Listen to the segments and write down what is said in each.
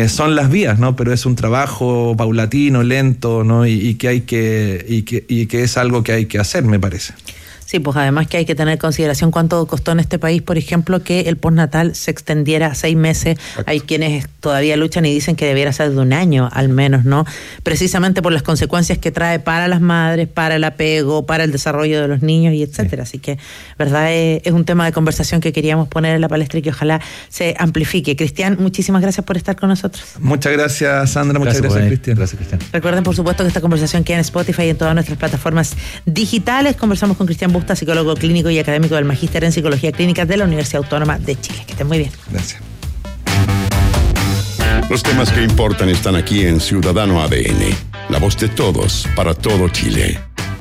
son las vías, ¿no? Pero es un trabajo paulatino, lento, ¿no? Y que es algo que hay que hacer, me parece. Sí, pues además que hay que tener en consideración cuánto costó en este país, por ejemplo, que el postnatal se extendiera a 6 meses. Exacto. Hay quienes todavía luchan y dicen que debiera ser de 1 año al menos, ¿no? Precisamente por las consecuencias que trae para las madres, para el apego, para el desarrollo de los niños y etcétera. Sí. Así que, verdad, es un tema de conversación que queríamos poner en la palestra y que ojalá se amplifique. Cristian, muchísimas gracias por estar con nosotros. Muchas gracias, Sandra. Muchas gracias, Cristian. Gracias, Cristian. Recuerden, por supuesto, que esta conversación queda en Spotify y en todas nuestras plataformas digitales. Conversamos con Cristian Busta, psicólogo clínico y académico del Magíster en Psicología Clínica de la Universidad Autónoma de Chile. Que estén muy bien. Gracias. Los temas que importan están aquí en Ciudadano ADN. La voz de todos, para todo Chile.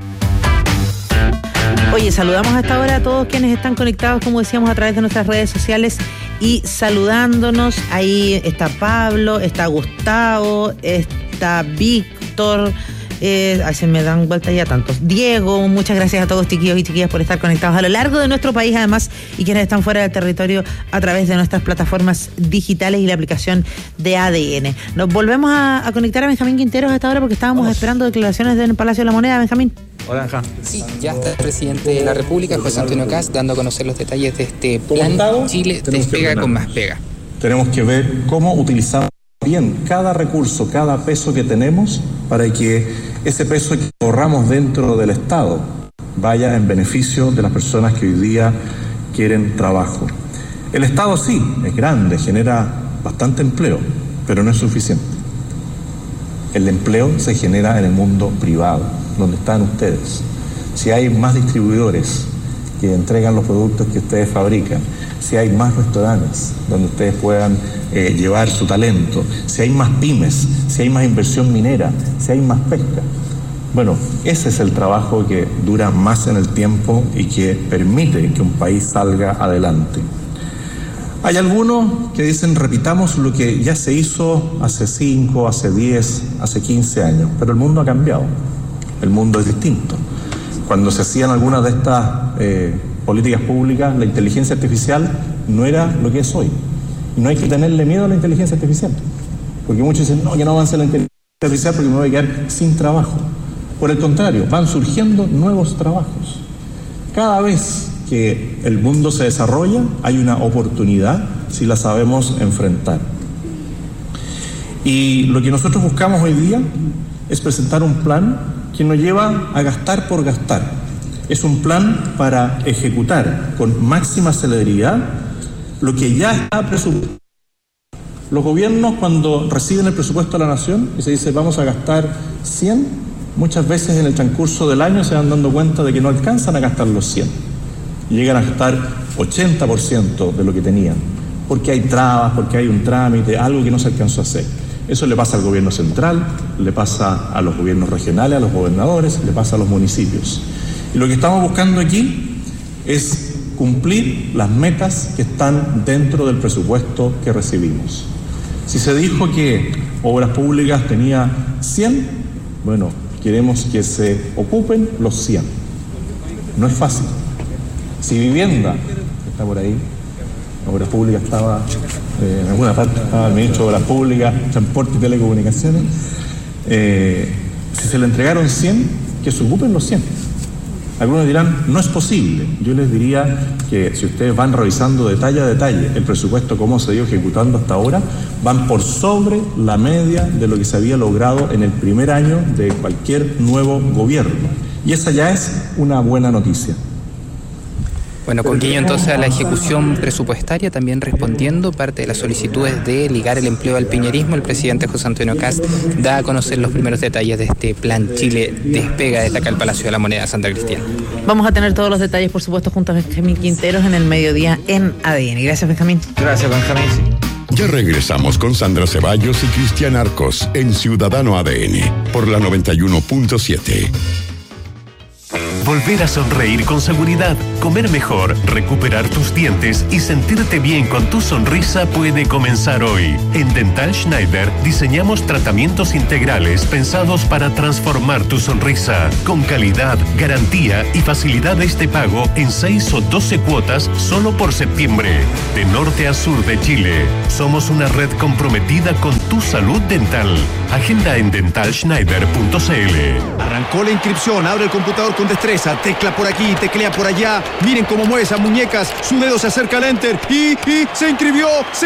Oye, saludamos a esta hora a todos quienes están conectados, como decíamos, a través de nuestras redes sociales y saludándonos. Ahí está Pablo, está Gustavo, está Víctor. Se me dan vuelta ya tantos. Diego, muchas gracias a todos, chiquillos y chiquillas, por estar conectados a lo largo de nuestro país, además, y quienes están fuera del territorio a través de nuestras plataformas digitales y la aplicación de ADN. Nos volvemos a conectar a Benjamín Quinteros a esta hora porque estábamos esperando declaraciones del Palacio de la Moneda. Benjamín. Hola, Benja. Sí, ya está el presidente de la República, José Antonio Kast, dando a conocer los detalles de este plan Chile Despega con Más Pega. Tenemos que ver cómo utilizamos bien cada recurso, cada peso que tenemos para que ese peso que ahorramos dentro del Estado vaya en beneficio de las personas que hoy día quieren trabajo. El Estado sí, es grande, genera bastante empleo, pero no es suficiente. El empleo se genera en el mundo privado, donde están ustedes. Si hay más distribuidores que entregan los productos que ustedes fabrican, si hay más restaurantes donde ustedes puedan llevar su talento, si hay más pymes, si hay más inversión minera, si hay más pesca. Bueno, ese es el trabajo que dura más en el tiempo y que permite que un país salga adelante. Hay algunos que dicen repitamos lo que ya se hizo hace 5, hace 10, hace 15 años, pero el mundo ha cambiado, el mundo es distinto. Cuando se hacían algunas de estas políticas públicas, la inteligencia artificial no era lo que es hoy. Y no hay que tenerle miedo a la inteligencia artificial, porque muchos dicen, no, que no avance la inteligencia artificial porque me voy a quedar sin trabajo. Por el contrario, van surgiendo nuevos trabajos. Cada vez que el mundo se desarrolla, hay una oportunidad si la sabemos enfrentar. Y lo que nosotros buscamos hoy día es presentar un plan que nos lleva a gastar por gastar. Es un plan para ejecutar con máxima celeridad lo que ya está presupuestado. Los gobiernos, cuando reciben el presupuesto de la nación y se dice vamos a gastar 100, muchas veces en el transcurso del año se van dando cuenta de que no alcanzan a gastar los 100. Llegan a gastar 80% de lo que tenían, porque hay trabas, porque hay un trámite, algo que no se alcanzó a hacer. Eso le pasa al gobierno central, le pasa a los gobiernos regionales, a los gobernadores, le pasa a los municipios. Y lo que estamos buscando aquí es cumplir las metas que están dentro del presupuesto que recibimos. Si se dijo que Obras Públicas tenía 100, bueno, queremos que se ocupen los 100. No es fácil. Si Vivienda está por ahí, Obras Públicas estaba, en alguna parte estaba el ministro de Obras Públicas, Transporte y Telecomunicaciones, si se le entregaron 100, que se ocupen los 100. Algunos dirán, no es posible. Yo les diría que si ustedes van revisando detalle a detalle el presupuesto, cómo se ha ido ejecutando hasta ahora, van por sobre la media de lo que se había logrado en el primer año de cualquier nuevo gobierno. Y esa ya es una buena noticia. Bueno, con guiño entonces a la ejecución presupuestaria, también respondiendo parte de las solicitudes de ligar el empleo al piñerismo, el presidente José Antonio Kast da a conocer los primeros detalles de este plan Chile Despega desde acá al Palacio de la Moneda, Santa Cristina. Vamos a tener todos los detalles, por supuesto, junto a Benjamín Quinteros en el mediodía en ADN. Gracias, Benjamín. Gracias, Benjamín. Ya regresamos con Sandra Ceballos y Cristian Arcos en Ciudadano ADN por la 91.7. Volver a sonreír con seguridad, comer mejor, recuperar tus dientes y sentirte bien con tu sonrisa puede comenzar hoy. En Dental Schneider diseñamos tratamientos integrales pensados para transformar tu sonrisa, con calidad, garantía y facilidades de pago en 6 o 12 cuotas solo por septiembre. De norte a sur de Chile, somos una red comprometida con tu salud dental. Agenda en dentalschneider.cl. Arrancó la inscripción, abre el computador con destreza, tecla por aquí, teclea por allá. Miren cómo mueve esas muñecas, su dedo se acerca al enter y se inscribió.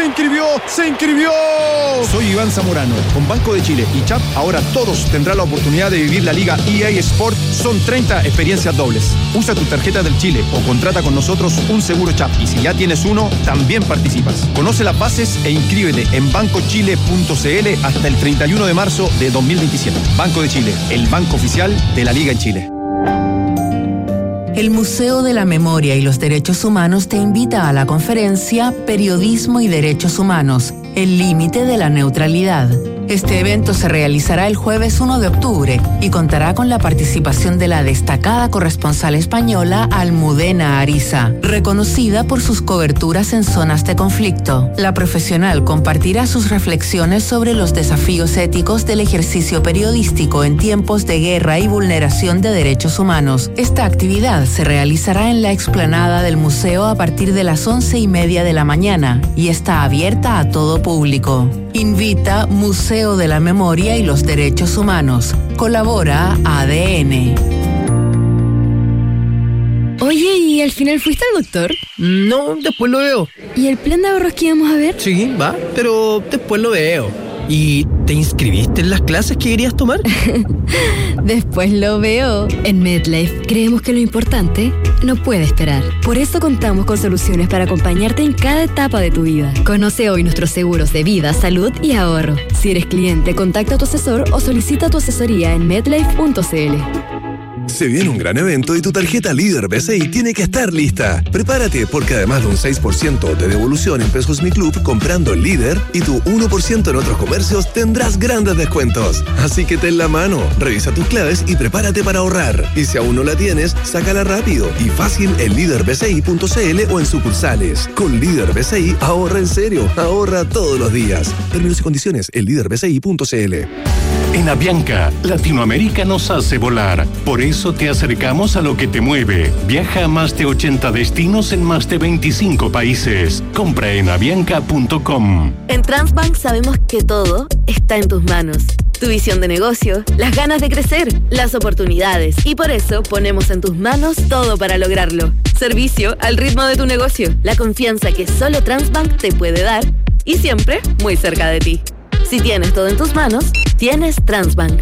Soy Iván Zamorano. Con Banco de Chile y CHAP, ahora todos tendrán la oportunidad de vivir la Liga EA Sport. Son 30 experiencias dobles. Usa tu tarjeta del Chile o contrata con nosotros un seguro CHAP. Y si ya tienes uno, también participas. Conoce las bases e inscríbete en bancochile.cl hasta el 31 de marzo de 2027. Banco de Chile, el banco oficial de la Liga en Chile. El Museo de la Memoria y los Derechos Humanos te invita a la conferencia Periodismo y Derechos Humanos, el límite de la neutralidad. Este evento se realizará el jueves 1 de octubre y contará con la participación de la destacada corresponsal española Almudena Ariza, reconocida por sus coberturas en zonas de conflicto. La profesional compartirá sus reflexiones sobre los desafíos éticos del ejercicio periodístico en tiempos de guerra y vulneración de derechos humanos. Esta actividad se realizará en la explanada del museo a partir de las 11:30 de la mañana y está abierta a todo público. Invita Museo de la Memoria y los Derechos Humanos. Colabora ADN. Oye, ¿y al final fuiste al doctor? No, después lo veo. ¿Y el plan de ahorros que íbamos a ver? Sí, va, pero después lo veo. ¿Y te inscribiste en las clases que querías tomar? Después lo veo. En MedLife creemos que lo importante no puede esperar. Por eso contamos con soluciones para acompañarte en cada etapa de tu vida. Conoce hoy nuestros seguros de vida, salud y ahorro. Si eres cliente, contacta a tu asesor o solicita tu asesoría en medlife.cl. Se viene un gran evento y tu tarjeta Líder BCI tiene que estar lista. Prepárate porque además de un 6% de devolución en Pesos Mi Club comprando en Líder y tu 1% en otros comercios tendrás grandes descuentos. Así que ten la mano, revisa tus claves y prepárate para ahorrar. Y si aún no la tienes, sácala rápido y fácil en líderbci.cl o en sucursales. Con Líder BCI ahorra en serio, ahorra todos los días. Términos y condiciones en líderbci.cl. En Avianca, Latinoamérica nos hace volar. Por eso te acercamos a lo que te mueve. Viaja a más de 80 destinos en más de 25 países. Compra en avianca.com. En Transbank sabemos que todo está en tus manos. Tu visión de negocio, las ganas de crecer, las oportunidades. Y por eso ponemos en tus manos todo para lograrlo. Servicio al ritmo de tu negocio. La confianza que solo Transbank te puede dar y siempre muy cerca de ti. Si tienes todo en tus manos, tienes Transbank.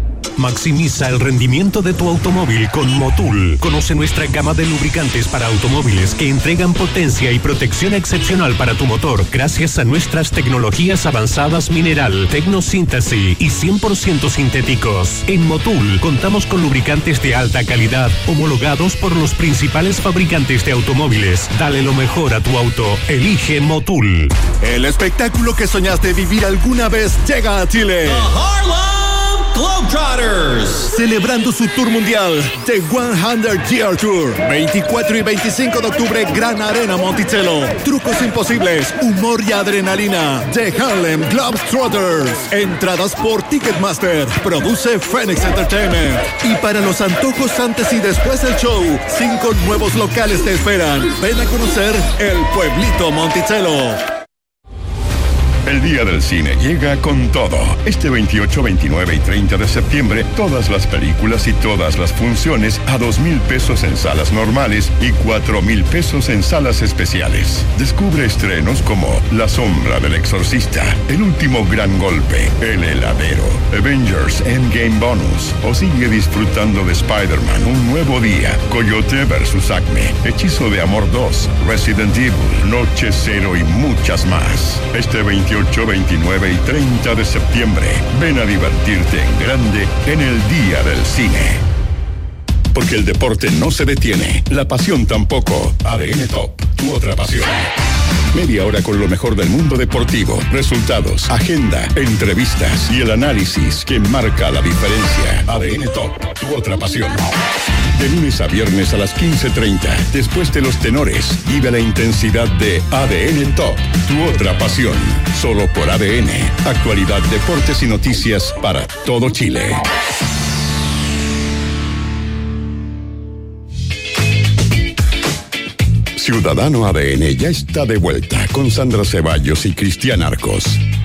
Maximiza el rendimiento de tu automóvil con Motul. Conoce nuestra gama de lubricantes para automóviles que entregan potencia y protección excepcional para tu motor gracias a nuestras tecnologías avanzadas mineral, tecnosíntesis y 100% sintéticos. En Motul contamos con lubricantes de alta calidad homologados por los principales fabricantes de automóviles. Dale lo mejor a tu auto. Elige Motul. El espectáculo que soñaste vivir alguna vez llega a Chile. The Harlem Globetrotters. Celebrando su tour mundial, The 100 Year Tour. 24 y 25 de octubre, Gran Arena Monticello. Trucos imposibles, humor y adrenalina. The Harlem Globetrotters. Entradas por Ticketmaster. Produce Phoenix Entertainment. Y para los antojos antes y después del show, 5 nuevos locales te esperan. Ven a conocer el pueblito Monticello. El Día del Cine llega con todo. Este 28, 29 y 30 de septiembre, todas las películas y todas las funciones a 2,000 pesos en salas normales y 4,000 pesos en salas especiales. Descubre estrenos como La Sombra del Exorcista, El Último Gran Golpe, El Heladero, Avengers Endgame Bonus o sigue disfrutando de Spider-Man Un Nuevo Día, Coyote vs. Acme, Hechizo de Amor 2, Resident Evil, Noche Cero y muchas más. Este 28, 29 y 30 de septiembre. Ven a divertirte en grande en el Día del Cine. porque el deporte no se detiene, la pasión tampoco. ADN Top, tu otra pasión. Media hora con lo mejor del mundo deportivo, resultados, agenda, entrevistas y el análisis que marca la diferencia. ADN Top, tu otra pasión. De lunes a viernes a las 15:30, después de los tenores, vive la intensidad de ADN Top, tu otra pasión. Solo por ADN, actualidad, deportes y noticias para todo Chile. Ciudadano ADN ya está de vuelta con Sandra Ceballos y Cristian Arcos.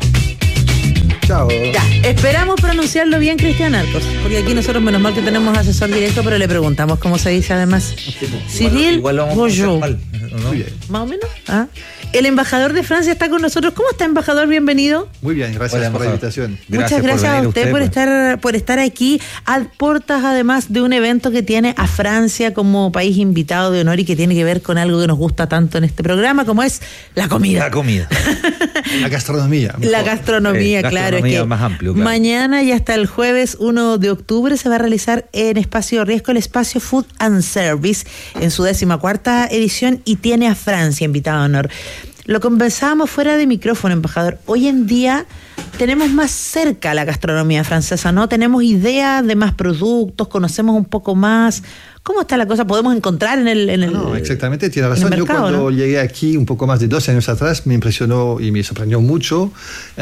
Chao. Ya, esperamos pronunciarlo bien, Cristian Arcos, porque aquí nosotros menos mal que tenemos asesor directo, pero le preguntamos cómo se dice además. Cyril Bourgeau. ¿Más o menos? ¿Ah? El embajador de Francia está con nosotros. ¿Cómo está, embajador? Bienvenido. Muy bien, gracias por la invitación. Muchas gracias a usted por estar aquí a puertas, además de un evento que tiene a Francia como país invitado de honor y que tiene que ver con algo que nos gusta tanto en este programa, como es la comida. La comida. La gastronomía. Mejor. La gastronomía, claro. Gastronomía es que más amplio, claro. Mañana y hasta el jueves 1 de octubre se va a realizar en Espacio Riesgo el Espacio Food and Service en su 14ª edición y tiene a Francia invitado de honor. Lo conversábamos fuera de micrófono, embajador. Hoy en día tenemos más cerca la gastronomía francesa, ¿no? Tenemos ideas de más productos, conocemos un poco más. ¿Cómo está la cosa? ¿Podemos encontrar en el No, exactamente, tiene razón. mercado, yo cuando ¿no? llegué aquí un poco más de 12 años atrás me impresionó y me sorprendió mucho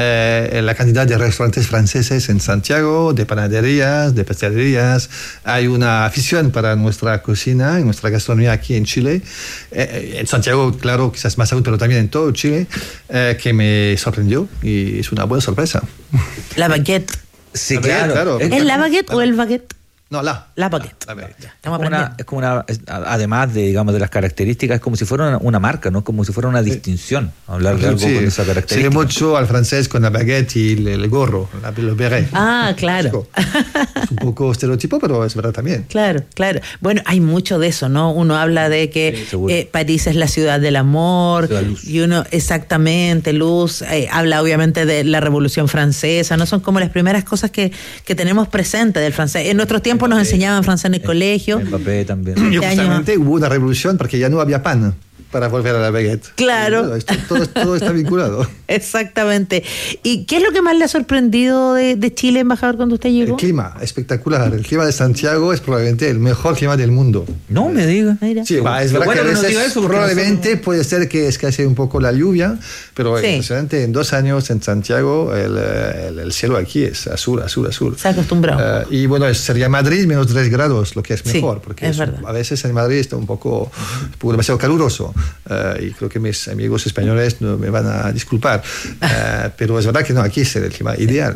la cantidad de restaurantes franceses en Santiago, de panaderías, de pastelerías. Hay una afición para nuestra cocina y nuestra gastronomía aquí en Chile. En Santiago, claro, quizás más aún, pero también en todo Chile, que me sorprendió y es una buena sorpresa. La baguette. Sí, claro. ¿Es la baguette o el baguette? No, la baguette. Estamos es como una, además de, digamos, de las características, es como si fuera una marca, ¿no? Como si fuera una distinción, hablar de algo con esa característica. Se le mucho al francés con la baguette y el gorro, el beret. Ah, claro. Es un poco estereotipo, pero es verdad también. Claro. Bueno, hay mucho de eso, ¿no? Uno habla de que París es la ciudad del amor, y uno, exactamente, luz, habla obviamente de la Revolución Francesa, ¿no? Son como las primeras cosas que tenemos presentes del francés. En nuestros tiempos nos enseñaban francés en el colegio. Mbappé también. Y justamente hubo una revolución porque ya no había pan para volver a la baguette. Claro. Todo está vinculado. Exactamente. ¿Y qué es lo que más le ha sorprendido de Chile, embajador, cuando usted llegó? El clima, espectacular. El clima de Santiago es probablemente el mejor clima del mundo. No me diga. Sí, es verdad que a veces probablemente puede ser que escasee un poco la lluvia, pero impresionante, en 2 años en Santiago el cielo aquí es azul. Se ha acostumbrado. Y bueno, sería Madrid menos 3 grados, lo que es mejor, porque es verdad. A veces en Madrid está un poco demasiado caluroso. Y creo que mis amigos españoles no me van a disculpar, pero es verdad que no, aquí es el clima ideal,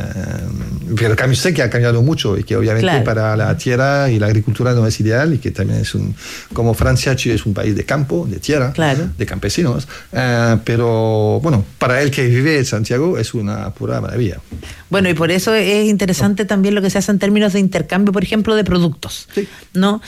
pero sé que ha cambiado mucho y que obviamente para la tierra y la agricultura no es ideal y que también es como Francia, Chile es un país de campo, de tierra, de campesinos, pero bueno, para el que vive en Santiago es una pura maravilla. Bueno, y por eso es interesante también lo que se hace en términos de intercambio, por ejemplo, de productos, ¿no?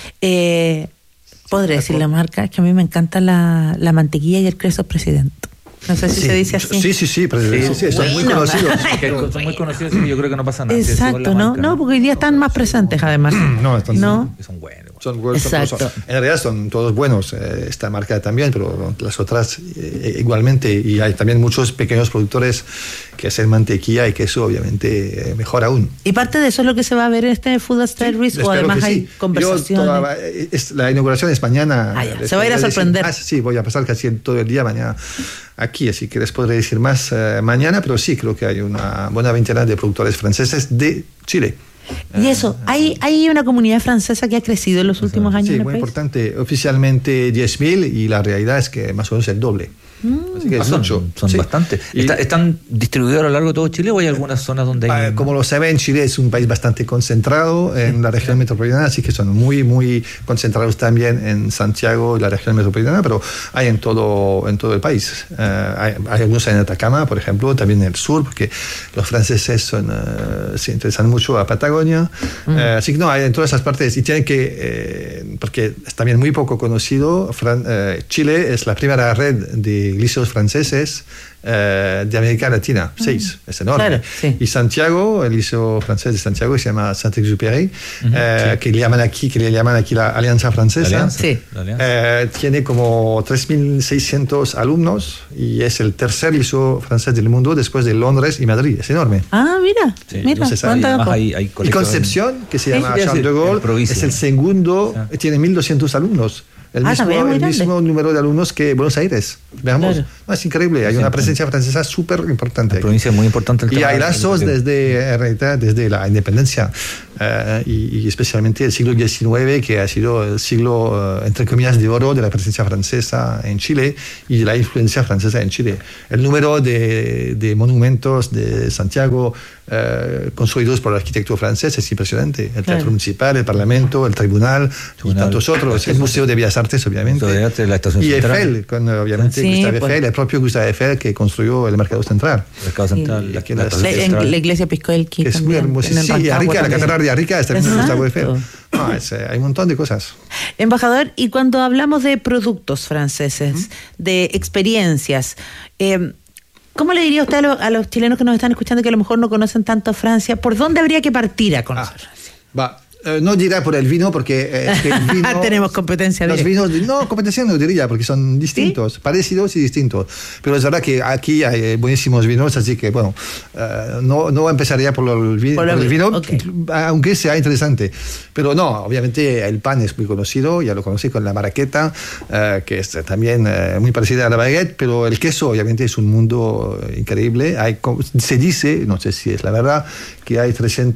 Podré decir la marca, es que a mí me encanta la mantequilla y el queso Presidente. No sé si se dice así. Sí, son muy conocidos. Son muy conocidos y yo creo que no pasa nada. Exacto, ¿no? No, porque hoy día están más presentes además. Son buenos. En realidad son todos buenos, esta marca también, pero las otras igualmente. Y hay también muchos pequeños productores que hacen mantequilla y queso, obviamente, mejor aún. ¿Y parte de eso es lo que se va a ver en este Food Service o además hay conversaciones? La inauguración es mañana. Se va a ir a sorprender. Sí, voy a pasar casi todo el día mañana aquí, así que les podré decir más mañana, pero sí, creo que hay una buena veintena de productores franceses de Chile. Y eso, hay una comunidad francesa que ha crecido en los últimos años. Sí, muy importante. Oficialmente 10.000 y la realidad es que más o menos el doble. Así que son bastante. ¿Están distribuidos a lo largo de todo Chile o hay algunas zonas donde hay...? Como lo saben, Chile es un país bastante concentrado en la región metropolitana, así que son muy, muy concentrados también en Santiago y la región metropolitana, pero hay en todo el país. Hay algunos en Atacama, por ejemplo, también en el sur, porque los franceses se interesan mucho a Patagonia. Así que no, hay en todas esas partes. Y tienen que, porque es también muy poco conocido, Chile es la primera red de liceos franceses de América Latina, 6, es enorme. Claro, sí. Y Santiago, el liceo francés de Santiago, se llama Saint-Exupéry, que le llaman aquí la Alianza Francesa. Tiene como 3.600 alumnos y es el tercer liceo francés del mundo después de Londres y Madrid. Es enorme. Ah, mira. No se sabe. Y Concepción, que se llama Charles de Gaulle, es el segundo, tiene 1.200 alumnos. El mismo número de alumnos que Buenos Aires. Veamos. Claro. No, es increíble. Hay una presencia francesa súper importante. La provincia es muy importante. Y hay lazos desde la independencia y especialmente el siglo XIX, que ha sido el siglo, entre comillas, de oro de la presencia francesa en Chile y de la influencia francesa en Chile. El número de monumentos de Santiago construidos por el arquitecto francés es impresionante. El Teatro Municipal, el Parlamento, el Tribunal y tantos otros. El Museo de Bellas Artes, obviamente. Y Eiffel, con obviamente Gustave Eiffel, el propio Gustave Eiffel que construyó el Mercado Central. La iglesia Piscoelqui. Es muy hermosa. Sí, Arica, la catedral de Arica está en Gustave Eiffel. Hay un montón de cosas. Embajador, y cuando hablamos de productos franceses, de experiencias, ¿cómo le diría usted a los chilenos que nos están escuchando que a lo mejor no conocen tanto Francia? ¿Por dónde habría que partir a conocer Francia? No dirá por el vino, porque el vino, tenemos competencia. Los vinos, competencia no diría, porque son distintos, parecidos y distintos. Pero es verdad que aquí hay buenísimos vinos, así que bueno, no empezaría por el vino, aunque sea interesante. Pero no, obviamente el pan es muy conocido, ya lo conocí con la marraqueta, que es también muy parecida a la baguette, pero el queso obviamente es un mundo increíble. Se dice, no sé si es la verdad, que hay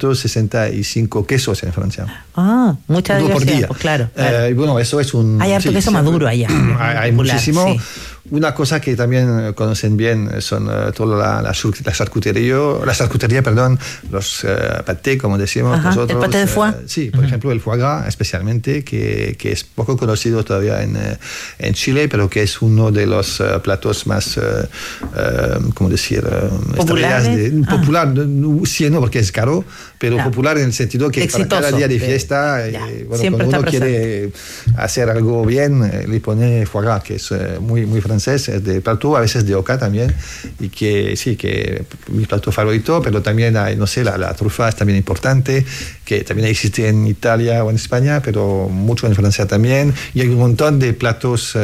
365 quesos en Francia. Mucha diversidad, pues claro. Y bueno, eso es un... Hay harto queso maduro allá. Hay muchísimo. Sí. Una cosa que también conocen bien son toda la charcutería, perdón, los pâtés, como decimos nosotros. ¿El paté de foie? Sí, por ejemplo, el foie gras, especialmente, que es poco conocido todavía en Chile, pero que es uno de los platos más, ¿cómo decir? ¿Populares? Popular, sí, no, porque es caro, pero popular en el sentido que exitoso, para cada día de fiesta, cuando uno quiere hacer algo bien, le pone foie gras, que es muy francés, es de plato, a veces de oca también, y que sí, que mi plato favorito, pero también hay, no sé, la trufa es también importante, que también existe en Italia o en España, pero mucho en Francia también, y hay un montón de platos,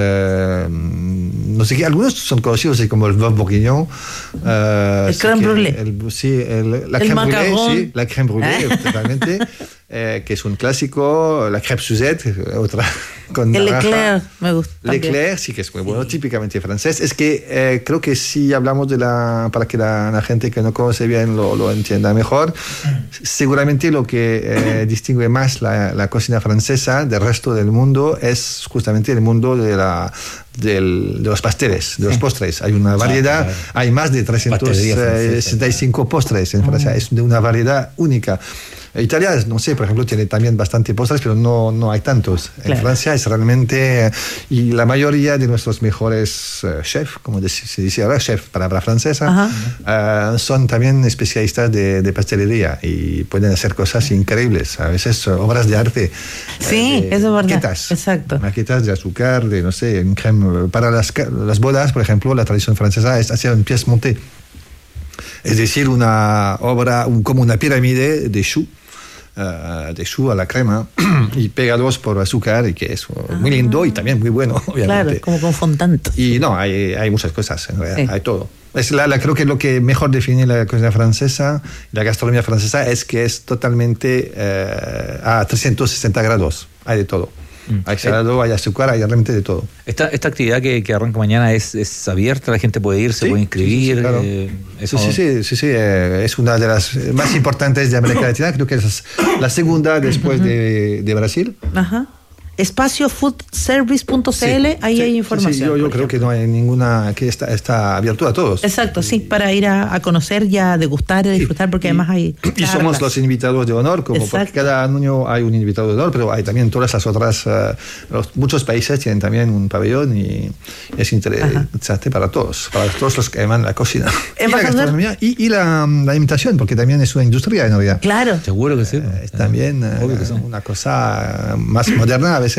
no sé qué, algunos son conocidos, así como el bœuf bourguignon, el crème brûlée, la crème brûlée, sí, la crème brûlée, totalmente. Que es un clásico, la crêpe Suzette, otra con el Leclerc, me gusta. Leclerc, sí, que es muy bueno, típicamente francés. Es que creo que si hablamos para que la gente que no conoce bien lo entienda mejor, seguramente lo que distingue más la cocina francesa del resto del mundo es justamente el mundo de los pasteles, de los postres. Hay una variedad, hay más de 365 postres en Francia, es de una variedad única. Italia, no sé, por ejemplo, tiene también bastante postres, pero no hay tantos. En Francia es realmente... y la mayoría de nuestros mejores chefs, como se dice ahora, chef, palabra francesa, son también especialistas de pastelería y pueden hacer cosas increíbles, a veces obras de arte. Sí, eso es verdad. Maquetas. Exacto. Maquetas de azúcar, de, no sé, un crème. Para las bodas, por ejemplo, la tradición francesa es hacer un pièce montée. Es decir, una obra, como una pirámide de choux a la crema y pegados por azúcar, y que es muy lindo y también muy bueno, obviamente. Claro, como con fondant. Y no, hay muchas cosas, en realidad, hay todo. Creo que lo que mejor define la cocina francesa, la gastronomía francesa, es que es totalmente a 360 grados, hay de todo. Hay salado, hay azúcar, hay realmente de todo. Esta actividad que arranca mañana es abierta, la gente puede ir, se puede inscribir. Sí, claro. Sí, es una de las más importantes de América Latina, creo que es la segunda después de Brasil. Ajá. Espaciofoodservice.cl, ahí hay información. Yo creo que no hay ninguna, que está abierto a todos. Exacto, sí, para ir a conocer y a degustar y a disfrutar, porque además hay... Y somos los invitados de honor, porque cada año hay un invitado de honor, pero hay también todas las otras, muchos países tienen también un pabellón y es interesante para todos los que aman la cocina. Y la gastronomía y la alimentación, porque también es una industria en realidad. Claro. Seguro que sí. Es también una cosa más moderna a veces.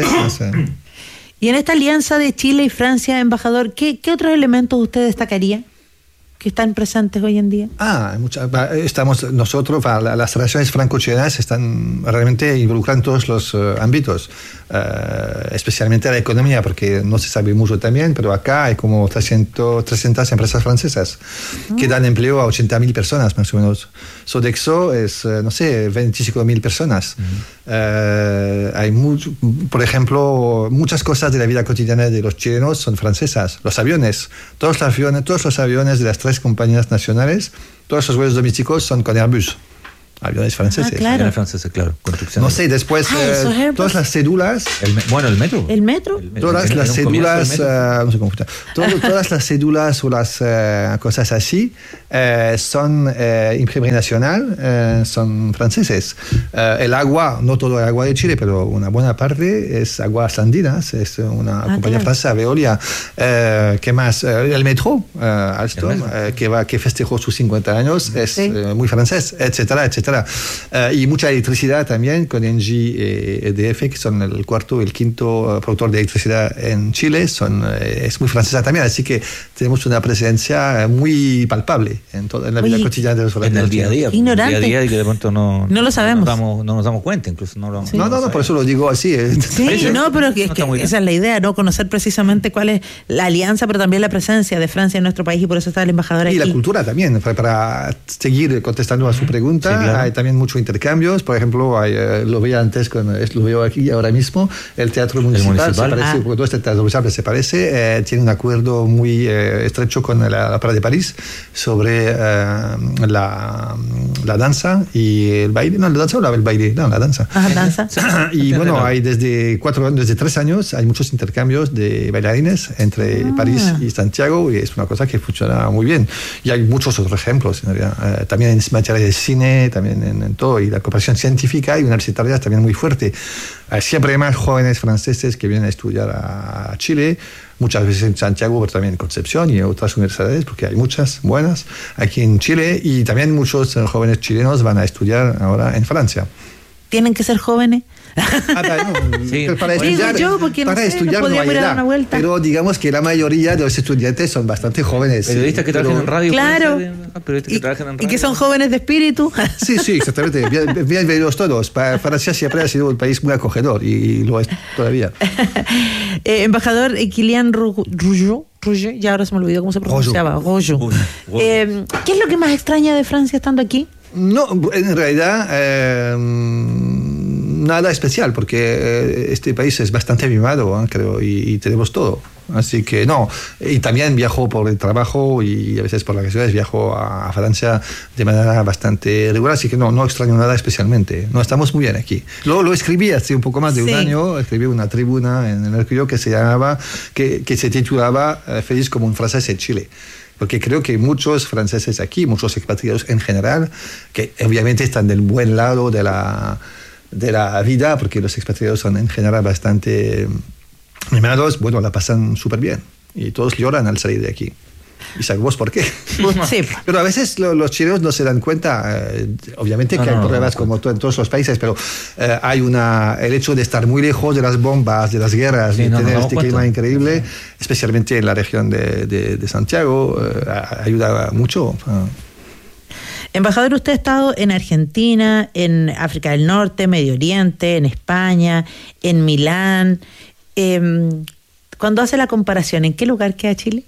Y en esta alianza de Chile y Francia, embajador, ¿qué otros elementos usted destacaría? que están presentes hoy en día? Estamos nosotros, las relaciones franco-chilenas están realmente involucradas en todos los ámbitos, especialmente la economía, porque no se sabe mucho también, pero acá hay como 300 empresas francesas que dan empleo a 80.000 personas más o menos. Sodexo es, 25.000 personas. Hay por ejemplo, muchas cosas de la vida cotidiana de los chilenos son francesas. Los aviones, todos los aviones de las 3 compañías nacionales, todos los vuelos domésticos son con Airbus. Aviones franceses. Claro. Aviones franceses, claro. No sé, después todas las cédulas. El metro. ¿El metro? Todas las cédulas, no sé cómo funciona. Todas las cédulas o las cosas así son imprimería nacional, son franceses. El agua, no todo el agua de Chile, pero una buena parte es aguas andinas, es una compañía francesa, Veolia. ¿Qué más? El metro, Alstom, que festejó sus 50 años, es muy francés, etcétera, etcétera. Y mucha electricidad también con Engie y EDF, que son el cuarto y el quinto productor de electricidad en Chile, es muy francesa también, así que tenemos una presencia muy palpable en la vida cotidiana de los franceses. En el día a día. Ignorante. Día a día, y que de pronto no lo sabemos. No nos damos cuenta, incluso. No, por eso lo digo así. Pero es que esa es la idea, ¿no? Conocer precisamente cuál es la alianza, pero también la presencia de Francia en nuestro país, y por eso está el embajador aquí. Y la cultura también, para seguir contestando a su pregunta. Sí, claro. Hay también muchos intercambios, por ejemplo, lo veía antes, lo veo aquí ahora mismo, el Teatro Municipal. Se parece, porque todo este Teatro Municipal se parece, tiene un acuerdo muy estrecho con la Ópera de París sobre la danza y el baile, la danza. Danza. Y bueno, hay desde 3 años, hay muchos intercambios de bailarines entre París y Santiago, y es una cosa que funciona muy bien. Y hay muchos otros ejemplos, en realidad. También en materia de cine, también en todo, y la cooperación científica y universitaria es también muy fuerte. Siempre hay más jóvenes franceses que vienen a estudiar a Chile, muchas veces en Santiago, pero también en Concepción y en otras universidades, porque hay muchas buenas aquí en Chile, y también muchos jóvenes chilenos van a estudiar ahora en Francia. ¿Tienen que ser jóvenes? Para estudiar, no hay edad, pero digamos que la mayoría de los estudiantes son bastante jóvenes. Periodistas que trabajan en radio. Claro. Y que son jóvenes de espíritu. Sí, exactamente. Bienvenidos todos. Francia siempre ha sido un país muy acogedor y lo es todavía. Embajador Kilian Rougeau, ya ahora se me olvidó cómo se pronunciaba. Rougeau. ¿Qué es lo que más extraña de Francia estando aquí? No, en realidad nada especial, porque este país es bastante mimado, creo, y tenemos todo. Así que no. Y también viajo por el trabajo y a veces por las vacaciones viajo a Francia de manera bastante regular, así que no extraño nada especialmente. No, estamos muy bien aquí. Lo escribí hace un poco más de un año, escribí una tribuna en el Mercurio que se titulaba Feliz como un francés en Chile. Porque creo que muchos franceses aquí, muchos expatriados en general, que obviamente están del buen lado de la vida, porque los expatriados son en general bastante mimados, bueno, la pasan súper bien. Y todos lloran al salir de aquí. Y sabemos por qué. Sí. Pero a veces los chilenos no se dan cuenta, obviamente que hay problemas como en todos los países, pero hay el hecho de estar muy lejos de las bombas, de las guerras, de tener este clima increíble, especialmente en la región de Santiago, ayuda mucho. Embajador, usted ha estado en Argentina, en África del Norte, Medio Oriente, en España, en Milán. Cuando hace la comparación, ¿en qué lugar queda Chile?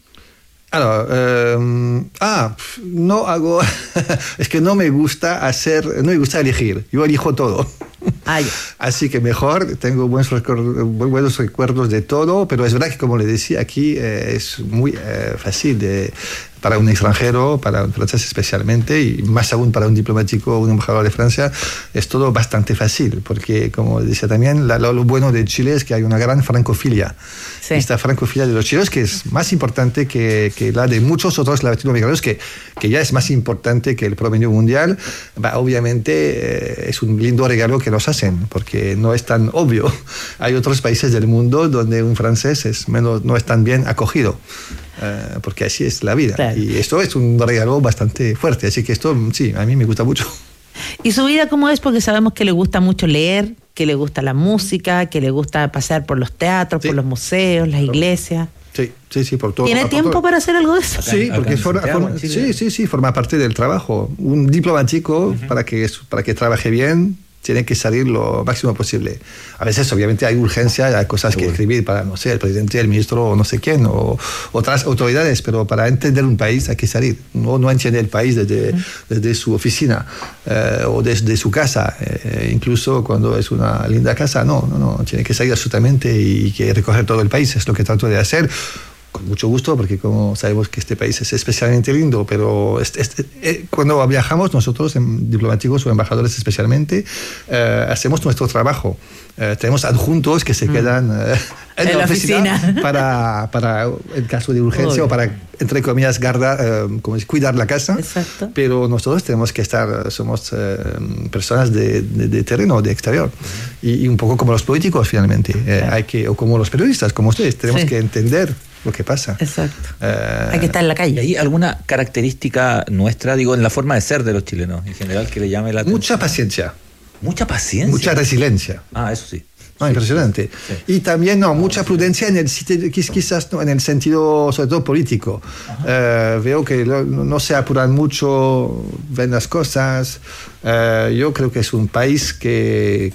No hago, es que no me gusta elegir, yo elijo todo. Así que mejor, tengo buenos recuerdos de todo, pero es verdad que, como le decía, aquí es muy fácil para un extranjero, para un francés especialmente, y más aún para un diplomático, un embajador de Francia, es todo bastante fácil, porque, como decía también, lo bueno de Chile es que hay una gran francofilia. Sí. Esta francofilia de los chilenos, que es más importante que la de muchos otros latinoamericanos, que ya es más importante que el promedio mundial. Obviamente es un lindo regalo que nos hacen, porque no es tan obvio. Hay otros países del mundo donde un francés no es tan bien acogido. Porque así es la vida. Claro. Y esto es un regalo bastante fuerte, así que esto sí, a mí me gusta mucho. ¿Y su vida cómo es? Porque sabemos que le gusta mucho leer, que le gusta la música, que le gusta pasear por los teatros, por los museos, las iglesias. Sí, por todo. ¿Tiene tiempo para hacer algo de eso? Sí, porque forma parte del trabajo. Un diplomático, para que trabaje bien, tiene que salir lo máximo posible. A veces, obviamente, hay urgencia, hay cosas que escribir para, no sé, el presidente, el ministro, o no sé quién, o otras autoridades, pero para entender un país hay que salir. No entiende el país desde su oficina o desde su casa, incluso cuando es una linda casa, no, tiene que salir absolutamente y que recorrer todo el país. Es lo que trato de hacer. Con mucho gusto, porque como sabemos que este país es especialmente lindo, pero cuando viajamos nosotros, diplomáticos o embajadores especialmente, hacemos nuestro trabajo. Tenemos adjuntos que se quedan en la oficina para el caso de urgencia o para, entre comillas, cuidar la casa. Exacto. Pero nosotros tenemos que somos personas de terreno, de exterior. Y un poco como los políticos, finalmente. O como los periodistas, como ustedes. Tenemos que entender lo que pasa. Exacto. Hay que estar en la calle. ¿Y hay alguna característica nuestra, digo, en la forma de ser de los chilenos, en general, que le llame la atención? Mucha paciencia. ¿Mucha paciencia? Mucha resiliencia. Eso sí. Impresionante. Sí. Y también mucha prudencia quizás en el sentido, sobre todo, político. Veo que no se apuran mucho, ven las cosas. Yo creo que es un país que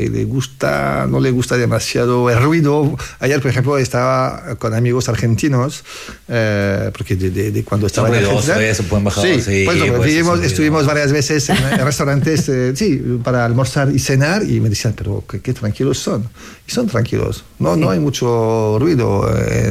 no le gusta demasiado el ruido. Ayer, por ejemplo, estaba con amigos argentinos, porque de cuando estaba en Argentina. Estuvimos varias veces en restaurantes para almorzar y cenar, y me decían, pero qué tranquilos son. Y son tranquilos. No hay mucho ruido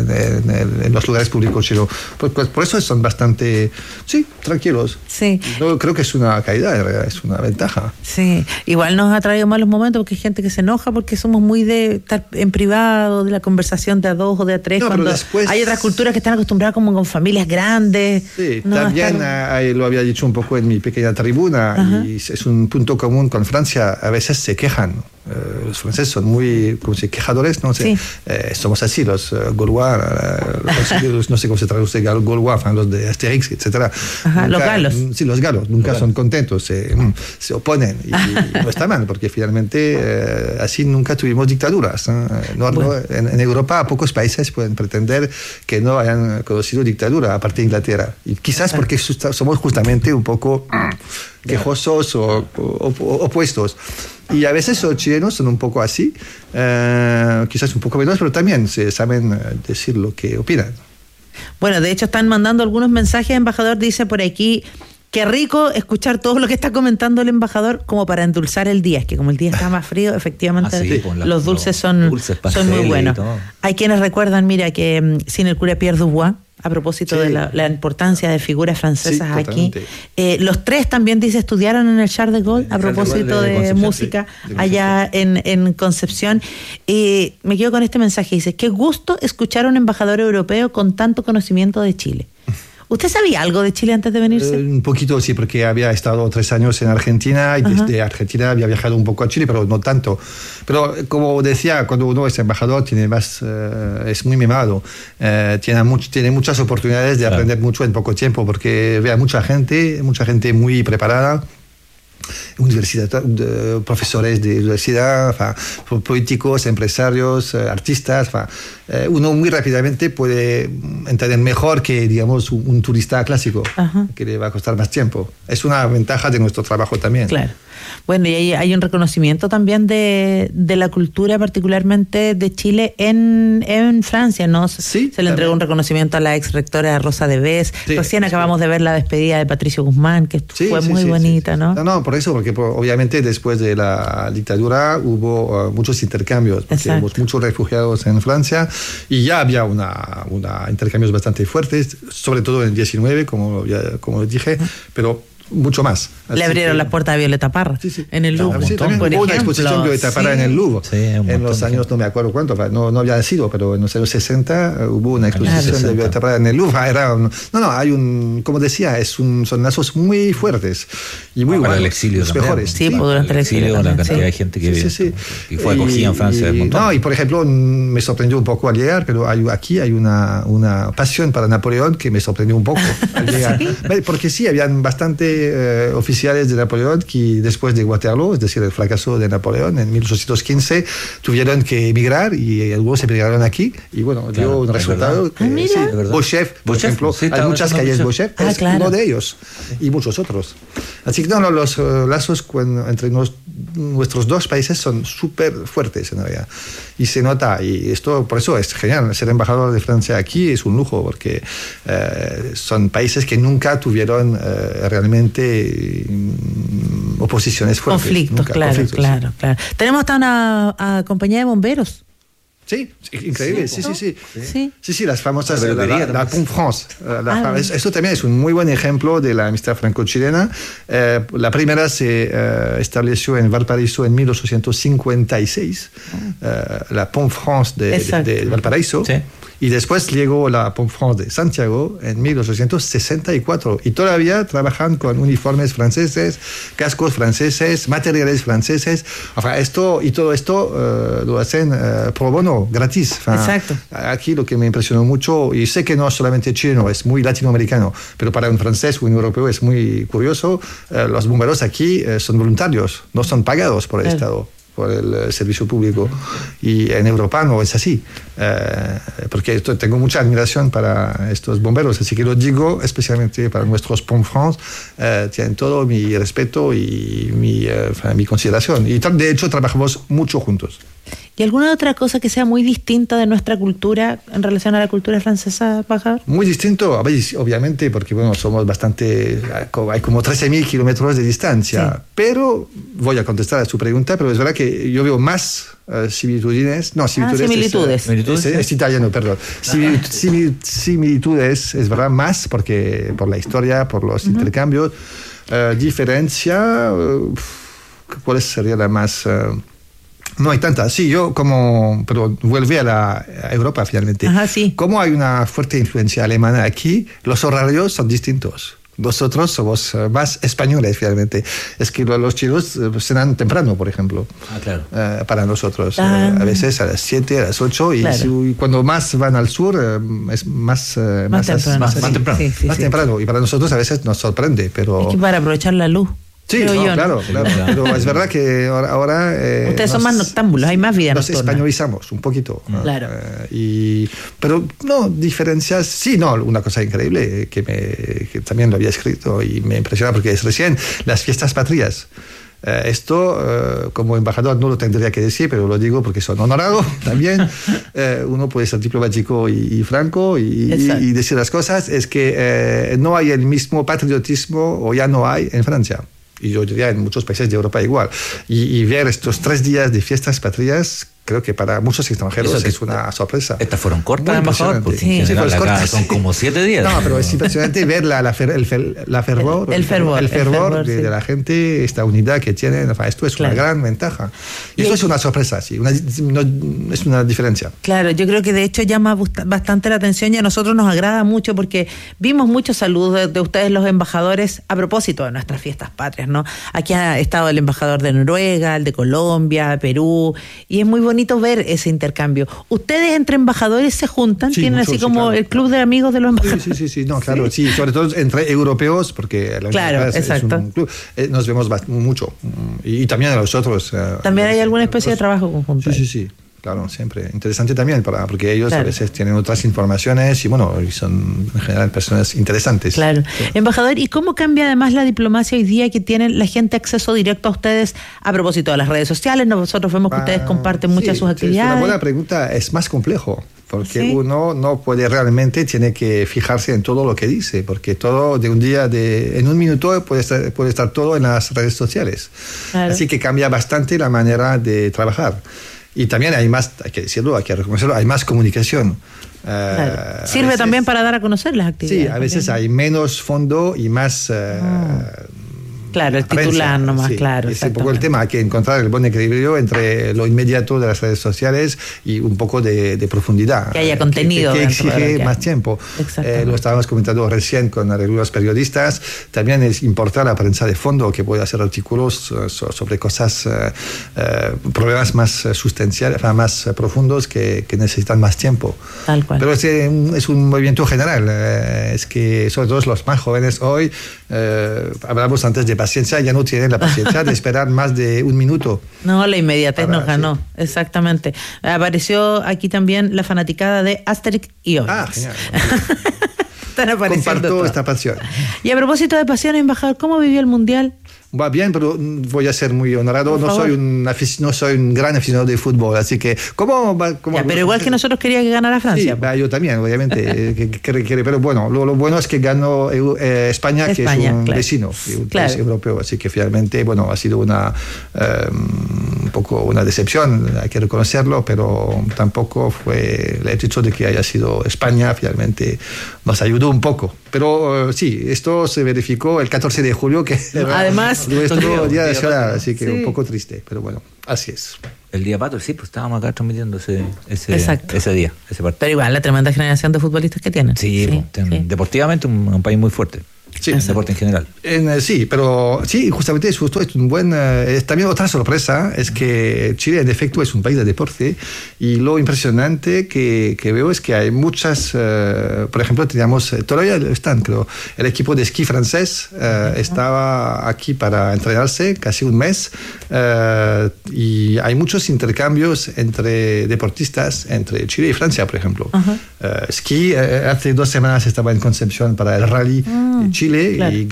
en los lugares públicos chilenos. Por eso son bastante tranquilos. Sí. Yo creo que es una calidad, en realidad, es una ventaja. Sí, igual nos ha traído malos momentos porque hay gente que se enoja porque somos muy de estar en privado, de la conversación de a dos o de a tres, cuando después hay otras culturas que están acostumbradas como con familias grandes. Sí, también lo había dicho un poco en mi pequeña tribuna, y es un punto común con Francia. A veces se quejan. Los franceses son muy quejadores, ¿no? Somos así, los Gaulois, no sé cómo se traduce Gaulois, los de Asterix, etcétera. Los galos. Sí, los galos, nunca son contentos, se oponen, y no está mal, porque finalmente así nunca tuvimos dictaduras. En Europa pocos países pueden pretender que no hayan conocido dictadura, aparte de Inglaterra, y quizás porque somos justamente un poco quejosos o opuestos. Y a veces los chilenos son un poco así, quizás un poco menos, pero también se saben decir lo que opinan. Bueno, de hecho están mandando algunos mensajes, embajador, dice por aquí, qué rico escuchar todo lo que está comentando el embajador como para endulzar el día. Es que como el día está más frío, efectivamente los dulces son muy buenos. Hay quienes recuerdan, mira, que sin el cura Pierre Dubois, a propósito de la importancia de figuras francesas aquí. Los tres también, dice, estudiaron en el Charles de Gaulle, a propósito de música, allá en Concepción. Me quedo con este mensaje, dice, qué gusto escuchar a un embajador europeo con tanto conocimiento de Chile. ¿Usted sabía algo de Chile antes de venirse? Un poquito, sí, porque había estado 3 años en Argentina y desde Argentina había viajado un poco a Chile, pero no tanto. Pero como decía, cuando uno es embajador es muy mimado, tiene muchas oportunidades de aprender mucho en poco tiempo, porque ve a mucha gente muy preparada, profesores de universidad, políticos, empresarios, artistas. Uno muy rápidamente puede entender mejor que, digamos, un turista clásico, que le va a costar más tiempo. Es una ventaja de nuestro trabajo también. Claro. Bueno, y hay un reconocimiento también de la cultura, particularmente de Chile, en Francia, ¿no? Se le entregó un reconocimiento a la ex rectora Rosa de Bes. Recién acabamos de ver la despedida de Patricio Guzmán, que fue muy bonita, ¿no? No, por eso, porque obviamente después de la dictadura hubo muchos intercambios, porque hubo muchos refugiados en Francia, y ya había intercambios bastante fuertes, sobre todo en el 19, como dije, pero mucho más. Le abrieron las puertas a Violeta Parra en el Louvre. Hubo una exposición de Violeta Parra en el Louvre. En los años, no me acuerdo cuánto, no había sido, pero en los años 60 hubo una exposición de Violeta Parra en el Louvre. Hay como decía, son lazos muy fuertes y muy buenos. Para el exilio los mejores. Sí, durante el exilio. La cantidad de gente que fue acogida en Francia. Y por ejemplo, me sorprendió un poco al llegar, pero aquí hay una pasión para Napoleón que me sorprendió un poco al llegar. Porque habían bastante 20 oficiales de Napoleón que después de Waterloo, es decir, el fracaso de Napoleón en 1815, tuvieron que emigrar y algunos emigraron aquí y bueno, dio un resultado. Beauchef, por ejemplo, hay muchas calles Beauchef, es uno de ellos y muchos otros. Así que los lazos entre nuestros dos países son súper fuertes en realidad y se nota, y esto por eso es genial. Ser embajador de Francia aquí es un lujo porque son países que nunca tuvieron realmente oposiciones fuertes. Conflictos, claro. Tenemos hasta una compañía de bomberos. Sí, increíble, sí, las famosas, la Pompe France. Esto también es un muy buen ejemplo de la amistad franco-chilena. La primera se estableció en Valparaíso en 1856, la Pompe France de Valparaíso. Sí. Y después llegó la Pompe France de Santiago en 1864 y todavía trabajan con uniformes franceses, cascos franceses, materiales franceses. Todo esto lo hacen pro bono, gratis. Exacto. Aquí lo que me impresionó mucho, y sé que no solamente chileno, es muy latinoamericano, pero para un francés o un europeo es muy curioso, los bomberos aquí son voluntarios, no son pagados por el Estado, por el servicio público, y en Europa no es así, porque tengo mucha admiración para estos bomberos, así que lo digo especialmente para nuestros Pompe France, tienen todo mi respeto y mi consideración, y de hecho trabajamos mucho juntos. ¿Y alguna otra cosa que sea muy distinta de nuestra cultura en relación a la cultura francesa, embajador? Muy distinto, obviamente, porque bueno, somos bastante, hay como 13.000 kilómetros de distancia, sí. Pero voy a contestar a su pregunta, pero es verdad que yo veo más similitudes. Es italiano, perdón. Similitudes, es verdad, más porque por la historia, por los intercambios. Diferencia, ¿cuál sería la más? No hay tantas. Sí, pero vuelve a Europa finalmente. Ajá, sí. Como hay una fuerte influencia alemana aquí, los horarios son distintos. Nosotros somos más españoles finalmente. Es que los chinos cenan temprano, por ejemplo. Claro. Para nosotros. A veces a las 7, a las 8. Y cuando más van al sur, es más temprano. Más temprano. Y para nosotros a veces nos sorprende. Pero... Es que para aprovechar la luz. Sí, claro. Pero es verdad que ahora... Ustedes son más noctámbulos, hay más vida nocturna. Nos españolizamos un poquito. Claro. Pero no, diferencias... Sí, no, una cosa increíble que también lo había escrito y me impresiona porque es recién, las fiestas patrias. Esto, como embajador no lo tendría que decir, pero lo digo porque soy honorado también. Uno puede ser diplomático y franco y decir las cosas. Es que no hay el mismo patriotismo, o ya no hay, en Francia. Y yo diría en muchos países de Europa igual. Y ver estos 3 días de fiestas patrias, creo que para muchos extranjeros es una sorpresa. Estas fueron cortas, embajador, porque son como 7 días. No, pero es impresionante ver el fervor de la gente, esta unidad que tienen. Esto es una gran ventaja. Y eso es una sorpresa, sí, es una diferencia. Claro, yo creo que de hecho llama bastante la atención y a nosotros nos agrada mucho porque vimos muchos saludos de ustedes los embajadores a propósito de nuestras fiestas patrias, ¿no? Aquí ha estado el embajador de Noruega, el de Colombia, Perú, y es muy bonito ver ese intercambio. ¿Ustedes entre embajadores se juntan? Sí, ¿Tienen mucho, así como claro. El club de amigos de los embajadores? Sí, no, claro, sí, sobre todo entre europeos, porque exacto. Es un club, nos vemos mucho, y también a nosotros. ¿También hay alguna especie de trabajo conjunto? Sí. Claro, siempre. Interesante también, porque ellos a veces tienen otras informaciones y son en general personas interesantes. Claro. Sí. Embajador, ¿y cómo cambia además la diplomacia hoy día que tienen la gente acceso directo a ustedes a propósito de las redes sociales? Nosotros vemos que ustedes comparten muchas de sus actividades. Es una buena pregunta. Es más complejo, porque uno no puede realmente, tiene que fijarse en todo lo que dice, porque todo de un día, en un minuto puede estar todo en las redes sociales. Claro. Así que cambia bastante la manera de trabajar. Y también hay más, hay que decirlo, hay que reconocerlo, hay más comunicación. Claro. Sirve también para dar a conocer las actividades. Sí, a veces hay menos fondo y más... Claro, el titular nomás, sí, claro. Es un poco el tema, hay que encontrar el buen equilibrio entre lo inmediato de las redes sociales y un poco de profundidad. Que haya contenido. Que exige más tiempo. Lo estábamos comentando recién con algunos periodistas. También es importante la prensa de fondo, que puede hacer artículos sobre cosas, problemas más sustanciales, más profundos que necesitan más tiempo. Tal cual. Pero es un movimiento general. Es que sobre todo los más jóvenes hoy hablamos antes de paciencia, ya no tienen la paciencia de esperar más de un minuto. No, la inmediatez nos ganó, sí. Exactamente. Apareció aquí también la fanaticada de Asterix y Obelix. Genial. Están apareciendo Comparto esta pasión. Y a propósito de pasión, embajador, ¿cómo vivió el Mundial? Va bien, pero voy a ser muy honorado. No soy un gran aficionado de fútbol, así que ¿cómo ya, pero igual que nosotros quería que ganara Francia. Sí, yo también, obviamente. Pero bueno, lo bueno es que ganó España, que es un vecino, un país europeo. Así que finalmente, bueno, ha sido un poco una decepción, hay que reconocerlo, pero tampoco fue el hecho de que haya sido España, finalmente nos ayudó un poco. Pero sí, esto se verificó el 14 de julio, que además nuestro día de ciudad, así que un poco triste, pero bueno, así es. El día patrio, sí, pues estábamos acá transmitiendo ese día, ese partido. Pero igual, la tremenda generación de futbolistas que tienen. Sí. Deportivamente un país muy fuerte. Sí, el deporte en general. Sí, pero sí, justamente es un buen... también otra sorpresa es que Chile en efecto es un país de deporte, y lo impresionante que veo es que hay muchas... por ejemplo, teníamos, todavía están, creo, el equipo de esquí francés estaba aquí para entrenarse casi un mes, y hay muchos intercambios entre deportistas, entre Chile y Francia, por ejemplo. Esquí, hace 2 semanas estaba en Concepción para el rally de Chile, y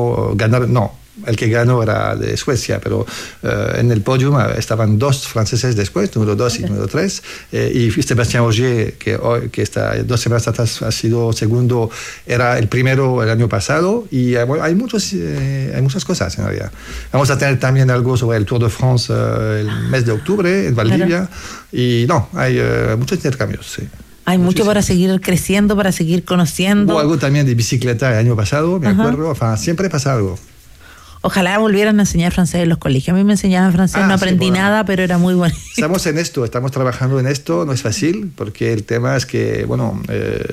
el que ganó era de Suecia, pero en el podium estaban 2 franceses después, número 2 y número 3, y Sébastien Ogier, que está 2 semanas atrás ha sido segundo, era el primero el año pasado, y bueno, hay muchas cosas en realidad. Vamos a tener también algo sobre el Tour de France el mes de octubre en Valdivia, y hay muchos intercambios, sí. Hay mucho para seguir creciendo, para seguir conociendo. Hubo algo también de bicicleta el año pasado, me acuerdo. Siempre pasa algo. Ojalá volvieran a enseñar francés en los colegios. A mí me enseñaban francés, no aprendí nada, pero era muy bonito. Estamos trabajando en esto, no es fácil, porque el tema es que, bueno,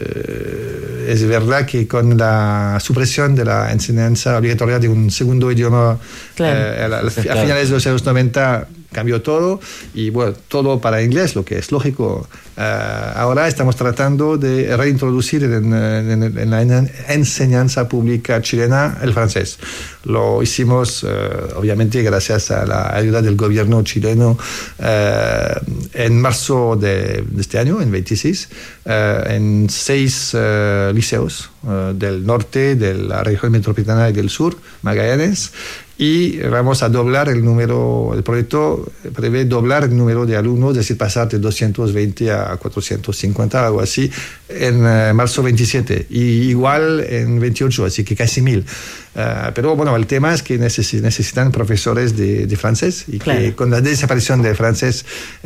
es verdad que con la supresión de la enseñanza obligatoria de un segundo idioma a finales de los años 90 cambió todo, y bueno, todo para inglés, lo que es lógico. Ahora estamos tratando de reintroducir en la enseñanza pública chilena el francés. Lo hicimos, obviamente, gracias a la ayuda del gobierno chileno en marzo de este año, en 26, en 6 liceos del norte, de la región metropolitana y del sur, Magallanes. Y vamos a doblar el proyecto prevé doblar el número de alumnos, es decir, pasar de 220 a 450, algo así, en marzo 27, y igual en 28, así que casi 1000. Pero bueno, el tema es que necesitan profesores de francés, y que con la desaparición del francés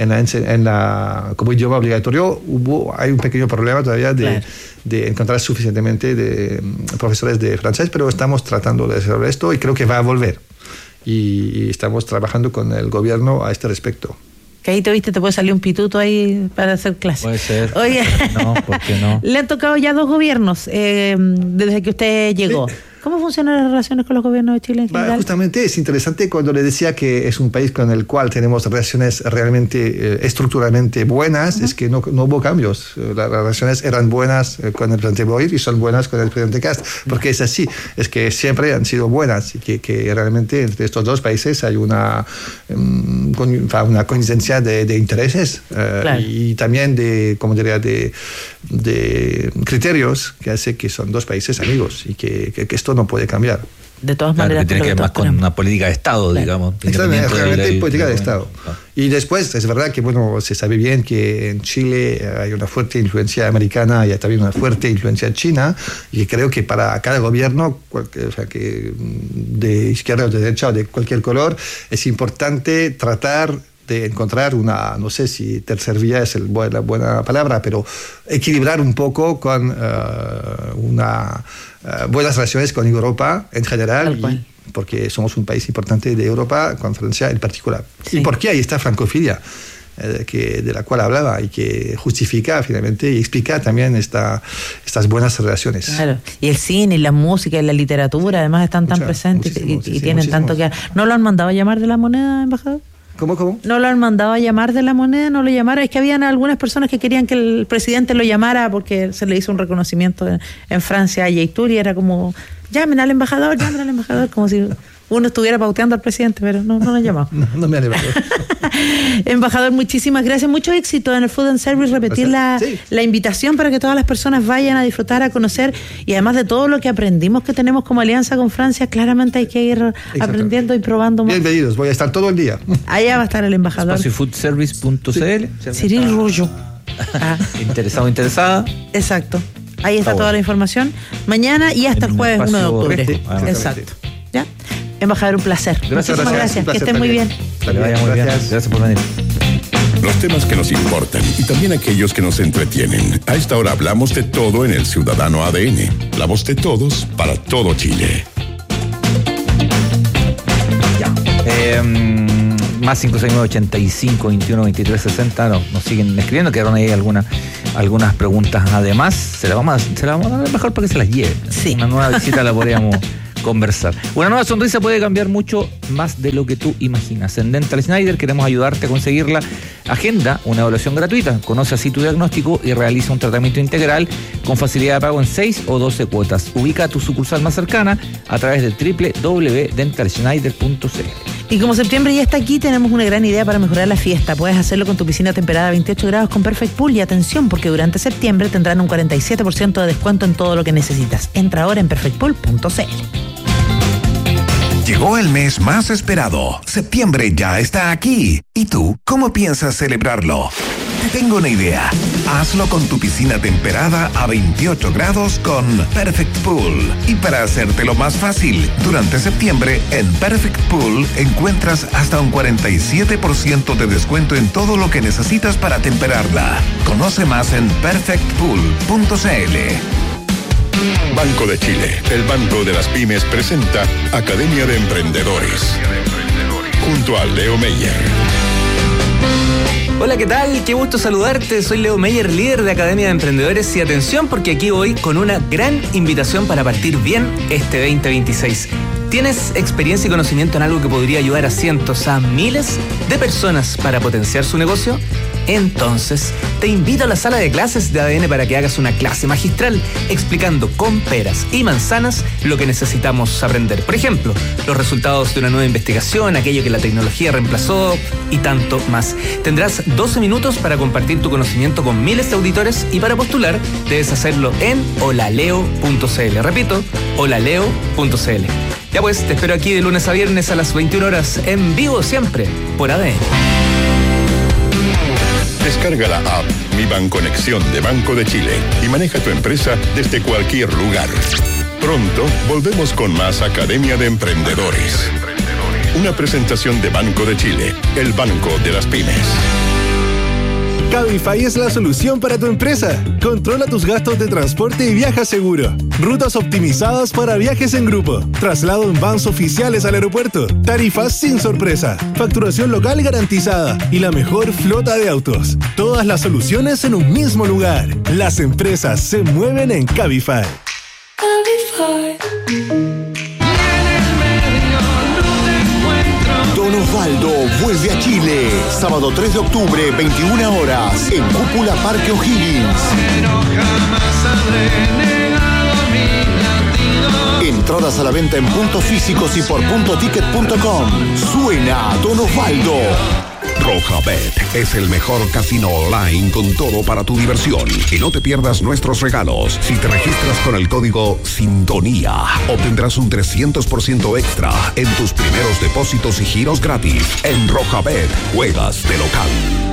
como idioma obligatorio, hay un pequeño problema todavía de encontrar suficientemente de profesores de francés, pero estamos tratando de resolver esto, y creo que va a volver. Y estamos trabajando con el gobierno a este respecto. Que ahí te puede salir un pituto ahí para hacer clases. Puede ser. Oye, no, ¿por qué no? Le han tocado ya 2 gobiernos desde que usted llegó. Sí. ¿Cómo funcionan las relaciones con los gobiernos de Chile en general? Justamente es interesante cuando le decía que es un país con el cual tenemos relaciones realmente estructuralmente buenas, es que no hubo cambios. Las relaciones eran buenas con el presidente Boric y son buenas con el presidente Kast, porque es así, es que siempre han sido buenas, y que realmente entre estos 2 países hay una coincidencia de intereses y también de criterios que hace que son 2 países amigos, y que esto no puede cambiar. De todas maneras, que tiene que ver más con una política de Estado, digamos. Realmente política de Estado. Y después, es verdad que, bueno, se sabe bien que en Chile hay una fuerte influencia americana y hay también una fuerte influencia china, y creo que para cada gobierno, de izquierda o de derecha o de cualquier color, es importante tratar de encontrar no sé si tercer vía es la buena palabra, pero equilibrar un poco con buenas relaciones con Europa en general, porque somos un país importante de Europa, con Francia en particular. Sí. Y porque ahí está francofilia, de la cual hablaba, y que justifica finalmente y explica también estas buenas relaciones. Claro, y el cine, y la música, y la literatura, además están tan presentes y tienen tanto que... ¿No lo han mandado a llamar de la moneda, embajador? ¿Cómo? ¿No lo han mandado a llamar de la moneda? ¿No lo llamaron? Es que habían algunas personas que querían que el presidente lo llamara porque se le hizo un reconocimiento en Francia a Yaitur y era como, llamen al embajador, como si uno estuviera pauteando al presidente, pero no lo han llamado. No me han llamado. Embajador, muchísimas gracias. Mucho éxito en el Food and Service. Repetir la invitación para que todas las personas vayan a disfrutar, a conocer, y además de todo lo que aprendimos que tenemos como alianza con Francia, claramente hay que ir aprendiendo y probando más. Bienvenidos, voy a estar todo el día. Allá va a estar el embajador. Espaciofoodservice.cl. Cyril Royo. Interesado, interesada. Exacto. Ahí está toda la información. Mañana y hasta el jueves 1 de octubre. Exacto. ¿Ya? Embajador, un placer. Muchísimas gracias. Que estén muy bien. Que vaya muy bien. Gracias por venir. Los temas que nos importan y también aquellos que nos entretienen. A esta hora hablamos de todo en el Ciudadano ADN. La voz de todos para todo Chile. Más 569-85-21-23-60. Nos siguen escribiendo, quedaron ahí algunas preguntas. Además, se las vamos a dar mejor para que se las lleve. Sí. Una nueva visita la podríamos conversar. Una nueva sonrisa puede cambiar mucho más de lo que tú imaginas. En Dental Schneider queremos ayudarte a conseguirla. Agenda una evaluación gratuita, conoce así tu diagnóstico y realiza un tratamiento integral con facilidad de pago en 6 o 12 cuotas. Ubica tu sucursal más cercana a través de www.dentalschneider.cl. Y como septiembre ya está aquí, tenemos una gran idea para mejorar la fiesta. Puedes hacerlo con tu piscina temperada a 28 grados con Perfect Pool. Y atención, porque durante septiembre tendrán un 47% de descuento en todo lo que necesitas. Entra ahora en perfectpool.cl. Llegó el mes más esperado. Septiembre ya está aquí. ¿Y tú, cómo piensas celebrarlo? Te tengo una idea. Hazlo con tu piscina temperada a 28 grados con Perfect Pool. Y para hacértelo más fácil, durante septiembre en Perfect Pool encuentras hasta un 47% de descuento en todo lo que necesitas para temperarla. Conoce más en perfectpool.cl. Banco de Chile, el banco de las pymes, presenta Academia de Emprendedores. Junto a Leo Meyer. Hola, ¿qué tal? Qué gusto saludarte. Soy Leo Meyer, líder de Academia de Emprendedores. Y atención, porque aquí voy con una gran invitación para partir bien este 2026. ¿Tienes experiencia y conocimiento en algo que podría ayudar a cientos, a miles de personas para potenciar su negocio? Entonces, te invito a la sala de clases de ADN para que hagas una clase magistral explicando con peras y manzanas lo que necesitamos aprender. Por ejemplo, los resultados de una nueva investigación, aquello que la tecnología reemplazó y tanto más. Tendrás 12 minutos para compartir tu conocimiento con miles de auditores y para postular debes hacerlo en holaleo.cl. Repito, holaleo.cl. Ya pues, te espero aquí de lunes a viernes a las 21 horas, en vivo siempre, por ADN. Descarga la app Mi Banconexión de Banco de Chile y maneja tu empresa desde cualquier lugar. Pronto volvemos con más Academia de Emprendedores. Una presentación de Banco de Chile, el banco de las pymes. Cabify es la solución para tu empresa. Controla tus gastos de transporte y viaja seguro. Rutas optimizadas para viajes en grupo. Traslado en vans oficiales al aeropuerto. Tarifas sin sorpresa. Facturación local garantizada. Y la mejor flota de autos. Todas las soluciones en un mismo lugar. Las empresas se mueven en Cabify. Cabify. Don Osvaldo vuelve a Chile. Sábado 3 de octubre, 21 horas, en Cúpula Parque O'Higgins. Entradas a la venta en puntos físicos y por puntoticket.com. Suena Don Osvaldo. Rojabet es el mejor casino online con todo para tu diversión. Y no te pierdas nuestros regalos. Si te registras con el código SINTONÍA, obtendrás un 300% extra en tus primeros depósitos y giros gratis. En Rojabet, juegas de local.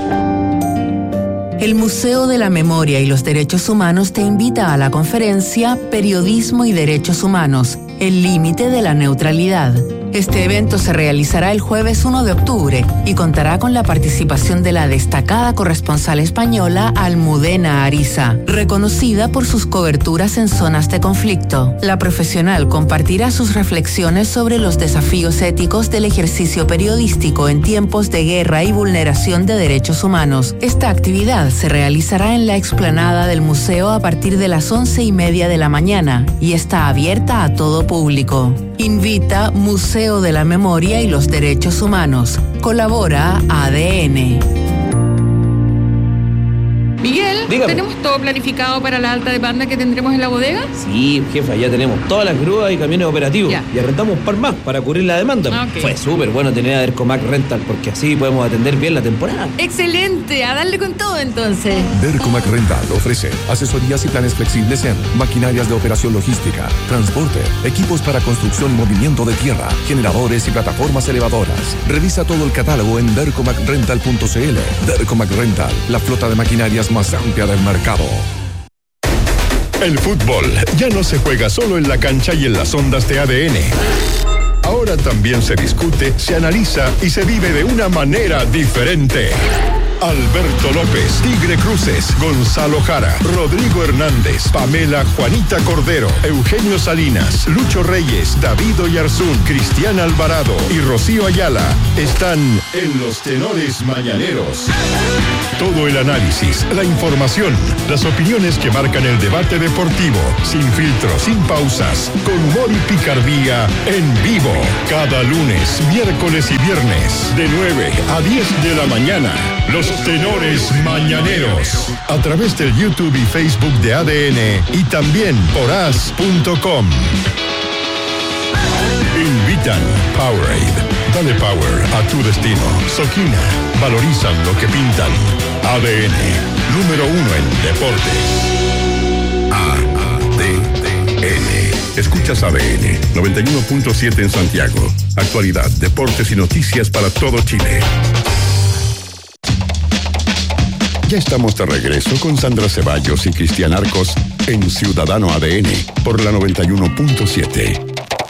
El Museo de la Memoria y los Derechos Humanos te invita a la conferencia Periodismo y Derechos Humanos, el límite de la neutralidad. Este evento se realizará el jueves 1 de octubre y contará con la participación de la destacada corresponsal española Almudena Ariza, reconocida por sus coberturas en zonas de conflicto. La profesional compartirá sus reflexiones sobre los desafíos éticos del ejercicio periodístico en tiempos de guerra y vulneración de derechos humanos. Esta actividad se realizará en la explanada del museo a partir de las 11:30 de la mañana y está abierta a todo público. Invita Museo de la Memoria y los Derechos Humanos. Colabora ADN. Miguel, Dígame. ¿tenemos todo planificado para la alta demanda que tendremos en la bodega? Sí, jefa, ya tenemos todas las grúas y camiones operativos. Ya. Y arrendamos un par más para cubrir la demanda. Ok. Fue súper bueno tener a Dercomac Rental porque así podemos atender bien la temporada. Excelente, a darle con todo entonces. Dercomac Rental ofrece asesorías y planes flexibles en maquinarias de operación logística, transporte, equipos para construcción y movimiento de tierra, generadores y plataformas elevadoras. Revisa todo el catálogo en dercomacrental.cl. Dercomac Rental, la flota de maquinarias más amplia del mercado. El fútbol ya no se juega solo en la cancha y en las ondas de ADN. Ahora también se discute, se analiza y se vive de una manera diferente. Alberto López, Tigre Cruces, Gonzalo Jara, Rodrigo Hernández, Pamela Juanita Cordero, Eugenio Salinas, Lucho Reyes, David Oyarzún, Cristian Alvarado y Rocío Ayala están en los tenores mañaneros. Todo el análisis, la información, las opiniones que marcan el debate deportivo, sin filtros, sin pausas, con humor y picardía, en vivo. Cada lunes, miércoles y viernes, de 9 a 10 de la mañana. Los tenores mañaneros. A través del YouTube y Facebook de ADN y también por as.com. Invitan Powerade. Dale power a tu destino. Soquina. Valorizan lo que pintan. ADN. Número 1 en deportes. ADN. Escuchas ADN 91.7 en Santiago. Actualidad, deportes y noticias para todo Chile. Ya estamos de regreso con Sandra Ceballos y Cristian Arcos en Ciudadano ADN por la 91.7.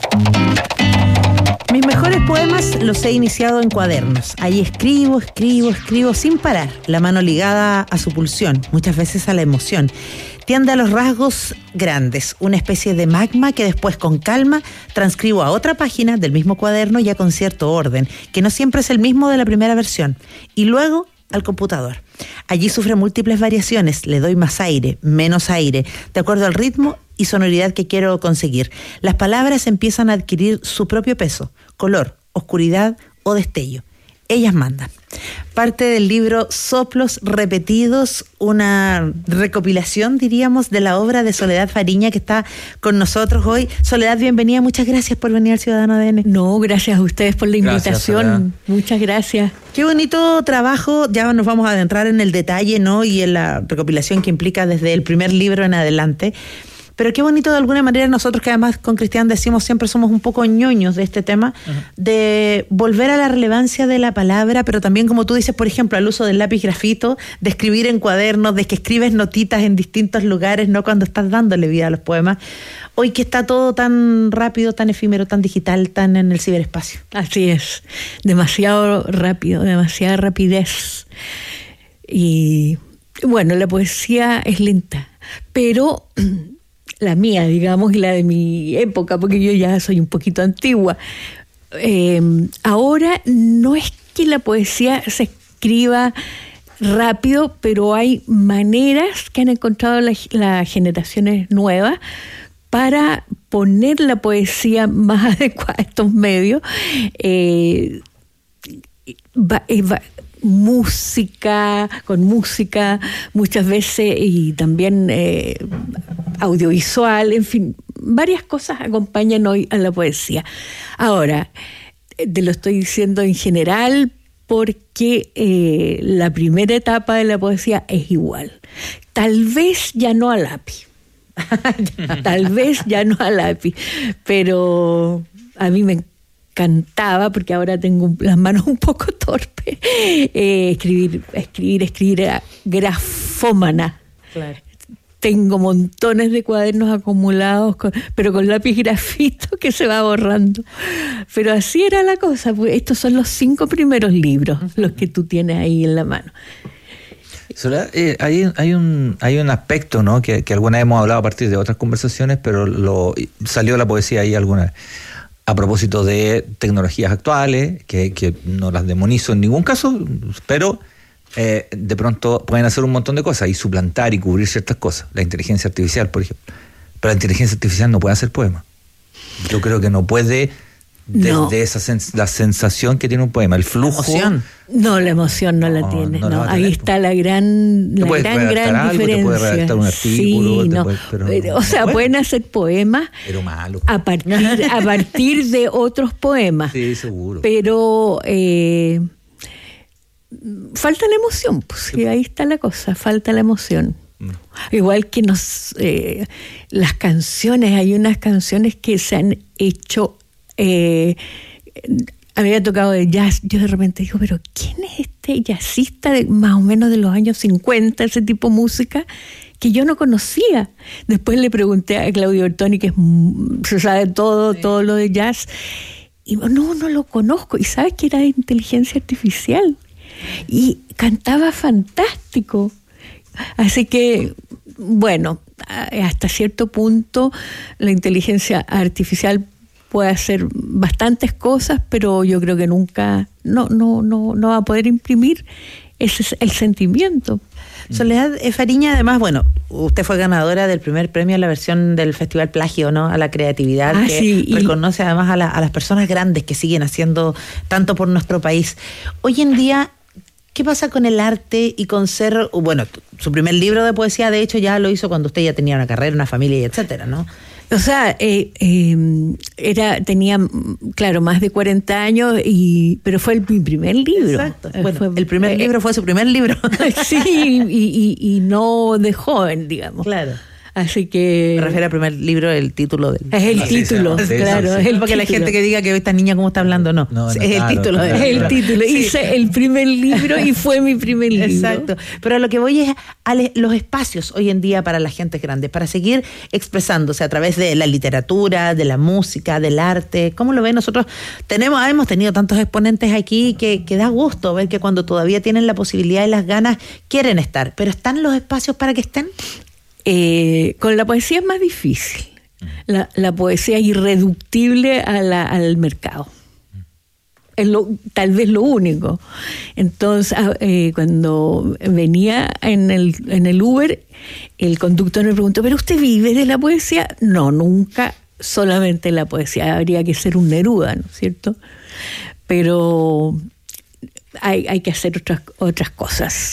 Mis mejores poemas los he iniciado en cuadernos. Ahí escribo sin parar, la mano ligada a su pulsión, muchas veces a la emoción. Tiende a los rasgos grandes, una especie de magma que después con calma transcribo a otra página del mismo cuaderno ya con cierto orden, que no siempre es el mismo de la primera versión. Y luego al computador. Allí sufre múltiples variaciones, le doy más aire, menos aire, de acuerdo al ritmo y sonoridad que quiero conseguir. Las palabras empiezan a adquirir su propio peso, color, oscuridad o destello. Ellas mandan. Parte del libro Soplos Repetidos, una recopilación, diríamos, de la obra de Soledad Fariña, que está con nosotros hoy. Soledad, bienvenida, muchas gracias por venir al Ciudadano ADN. No, gracias a ustedes por la invitación. Soledad. Muchas gracias. Qué bonito trabajo, ya nos vamos a adentrar en el detalle, ¿no? Y en la recopilación que implica desde el primer libro en adelante. Pero qué bonito de alguna manera nosotros, que además con Cristian decimos siempre somos un poco ñoños de este tema, de volver a la relevancia de la palabra, pero también, como tú dices, por ejemplo, al uso del lápiz grafito, de escribir en cuadernos, de que escribes notitas en distintos lugares, no cuando estás dándole vida a los poemas. Hoy que está todo tan rápido, tan efímero, tan digital, tan en el ciberespacio. Así es, demasiado rápido, demasiada rapidez. Y bueno, la poesía es lenta, pero la mía, digamos, y la de mi época, porque yo ya soy un poquito antigua. Ahora no es que la poesía se escriba rápido, pero hay maneras que han encontrado las generaciones nuevas para poner la poesía más adecuada a estos medios. Con música muchas veces, y también audiovisual, en fin, varias cosas acompañan hoy a la poesía. Ahora, te lo estoy diciendo en general porque la primera etapa de la poesía es igual. Tal vez ya no a lápiz, pero a mí me encantaba, porque ahora tengo las manos un poco torpes, escribir era grafómana. Claro. Tengo montones de cuadernos acumulados, pero con lápiz grafito que se va borrando. Pero así era la cosa, pues estos son los 5 primeros libros, los que tú tienes ahí en la mano. Soledad, hay un aspecto, ¿no?, que alguna vez hemos hablado a partir de otras conversaciones, pero salió la poesía ahí alguna vez. A propósito de tecnologías actuales, que no las demonizo en ningún caso, pero de pronto pueden hacer un montón de cosas y suplantar y cubrir ciertas cosas. La inteligencia artificial, por ejemplo. Pero la inteligencia artificial no puede hacer poemas. Yo creo que no puede desde la sensación que tiene un poema, el flujo. La emoción no la tiene. No. Ahí está la gran diferencia. Te puede redactar un artículo. Pueden hacer poemas, pero malo, a partir de otros poemas. Sí, seguro. Pero falta la emoción, pues sí, ahí está la cosa, falta la emoción. Igual que las canciones, hay unas canciones que se han hecho. A mí me ha tocado de jazz. Yo de repente digo, pero ¿quién es este jazzista más o menos de los años 50, ese tipo de música que yo no conocía? Después le pregunté a Claudio Bertoni, que se sabe todo lo de jazz, y no lo conozco. Y sabes que era de inteligencia artificial y cantaba fantástico. Así que, bueno, hasta cierto punto la inteligencia artificial puede hacer bastantes cosas, pero yo creo que nunca no va a poder imprimir ese es el sentimiento. Soledad Fariña, además, bueno, usted fue ganadora del primer premio en la versión del Festival Plagio, ¿no? A la creatividad, reconoce además a las personas grandes que siguen haciendo tanto por nuestro país. Hoy en día, ¿qué pasa con el arte y con ser, bueno, su primer libro de poesía, de hecho, ya lo hizo cuando usted ya tenía una carrera, una familia y etcétera, ¿no? O sea, tenía, claro, más de 40 años, pero fue mi primer libro. Exacto. Bueno, el primer libro fue su primer libro. Sí, y no de joven, digamos. Claro. Así que... Me refiero al primer libro, el título del... Es el título, claro. Es porque la gente que diga que esta niña cómo está hablando, no es el título. Es el título. Hice el primer libro y fue mi primer libro. Exacto. Pero a lo que voy es a los espacios hoy en día para la gente grande, para seguir expresándose a través de la literatura, de la música, del arte. ¿Cómo lo ven? Nosotros hemos tenido tantos exponentes aquí que da gusto ver que cuando todavía tienen la posibilidad y las ganas, quieren estar. ¿Pero están los espacios para que estén? Con la poesía es más difícil. La poesía es irreductible al mercado. Es tal vez lo único. Entonces, cuando venía en el Uber, el conductor me preguntó, ¿pero usted vive de la poesía? No, nunca solamente la poesía. Habría que ser un Neruda, ¿no es cierto? Pero hay que hacer otras cosas.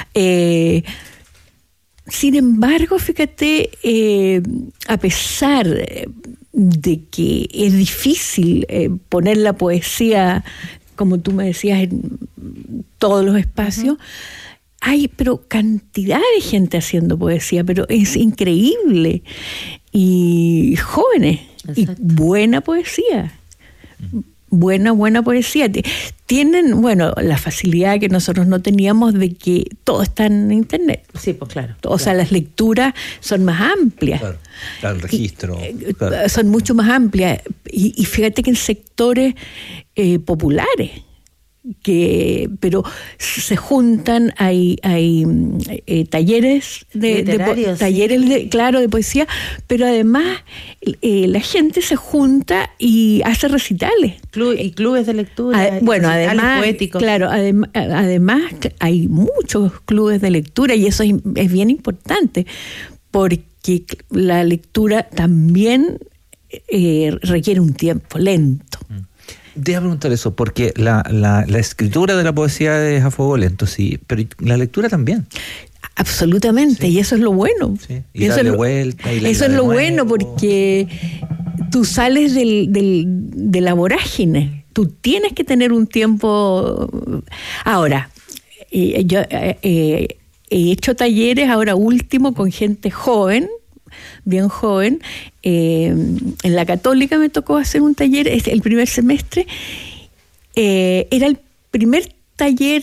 Sin embargo, fíjate, a pesar de que es difícil poner la poesía, como tú me decías, en todos los espacios, hay pero cantidad de gente haciendo poesía, pero es increíble. Y jóvenes, y buena poesía. Buena poesía. Tienen, la facilidad que nosotros no teníamos de que todo está en internet. Sí, pues claro. O sea, las lecturas son más amplias. Claro, el registro. Son mucho más amplias. Y fíjate que en sectores populares, pero se juntan, hay talleres de poesía, pero además la gente se junta y hace recitales y clubes de lectura, además poéticos. Claro, además hay muchos clubes de lectura y eso es bien importante porque la lectura también requiere un tiempo lento. Deja preguntar eso, porque la escritura de la poesía es a fuego lento, sí, pero la lectura también. Absolutamente, y eso es lo bueno. Sí. Y darle vuelta. Eso es lo bueno, porque tú sales de la vorágine. Tú tienes que tener un tiempo. Ahora, yo he hecho talleres ahora último con gente joven, bien joven. En la Católica me tocó hacer un taller el primer semestre. Era el primer taller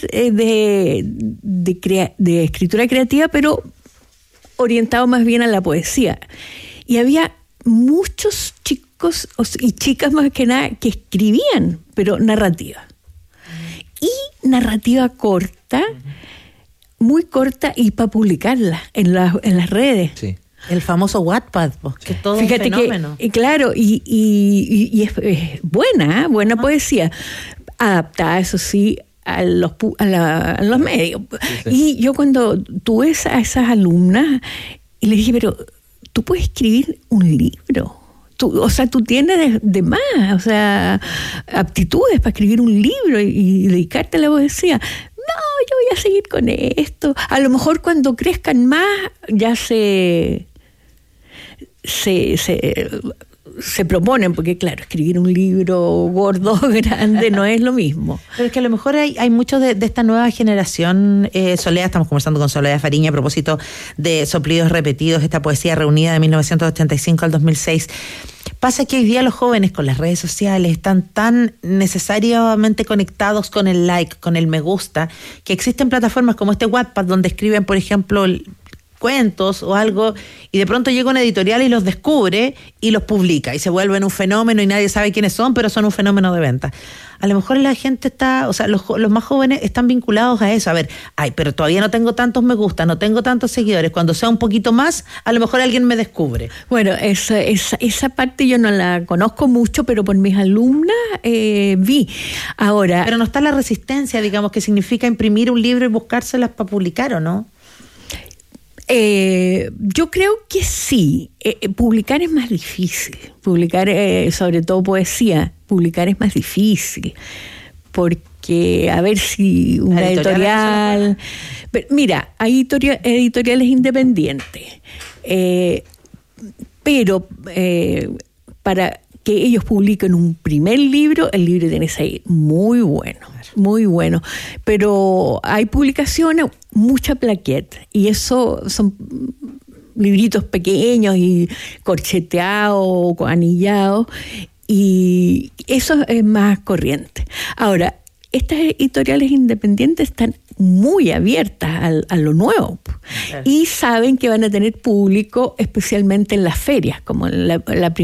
de escritura creativa, pero orientado más bien a la poesía. Y había muchos chicos y chicas más que nada que escribían, pero narrativa. Y narrativa corta, muy corta, y para publicarla en las redes. Sí. El famoso Wattpad, que es todo un fenómeno. Claro, y es buena poesía, adaptada, eso sí, a los medios. Sí. Y yo cuando tuve a esas alumnas, y les dije, pero tú puedes escribir un libro, tú tienes de más, o sea, aptitudes para escribir un libro y dedicarte a la poesía. No, yo voy a seguir con esto. A lo mejor cuando crezcan más ya se proponen, porque claro, escribir un libro gordo, grande, no es lo mismo. Pero es que a lo mejor hay muchos de esta nueva generación, Soledad, estamos conversando con Soledad Fariña a propósito de Soplidos Repetidos, esta poesía reunida de 1985 al 2006. Pasa que hoy día los jóvenes con las redes sociales están tan necesariamente conectados con el like, con el me gusta, que existen plataformas como este Wattpad donde escriben, por ejemplo, cuentos o algo, y de pronto llega una editorial y los descubre y los publica y se vuelven un fenómeno y nadie sabe quiénes son, pero son un fenómeno de venta. A lo mejor la gente está, o sea, los más jóvenes están vinculados a eso. A ver, pero todavía no tengo tantos me gusta, no tengo tantos seguidores. Cuando sea un poquito más, a lo mejor alguien me descubre. Bueno, esa parte yo no la conozco mucho, pero por mis alumnas vi. Ahora, pero no está la resistencia, digamos, que significa imprimir un libro y buscárselas para publicar, ¿o no? Yo creo que sí. Publicar es más difícil. Publicar, sobre todo poesía, publicar es más difícil. Porque, a ver si una editorial... Pero, mira, hay editoriales independientes. Pero para que ellos publiquen un primer libro, el libro tiene que ser muy bueno. Muy bueno, pero hay publicaciones, mucha plaqueta, y eso son libritos pequeños y corcheteados, anillados, y eso es más corriente. Ahora, estas editoriales independientes están muy abiertas a lo nuevo, y saben que van a tener público, especialmente en las ferias, como la primera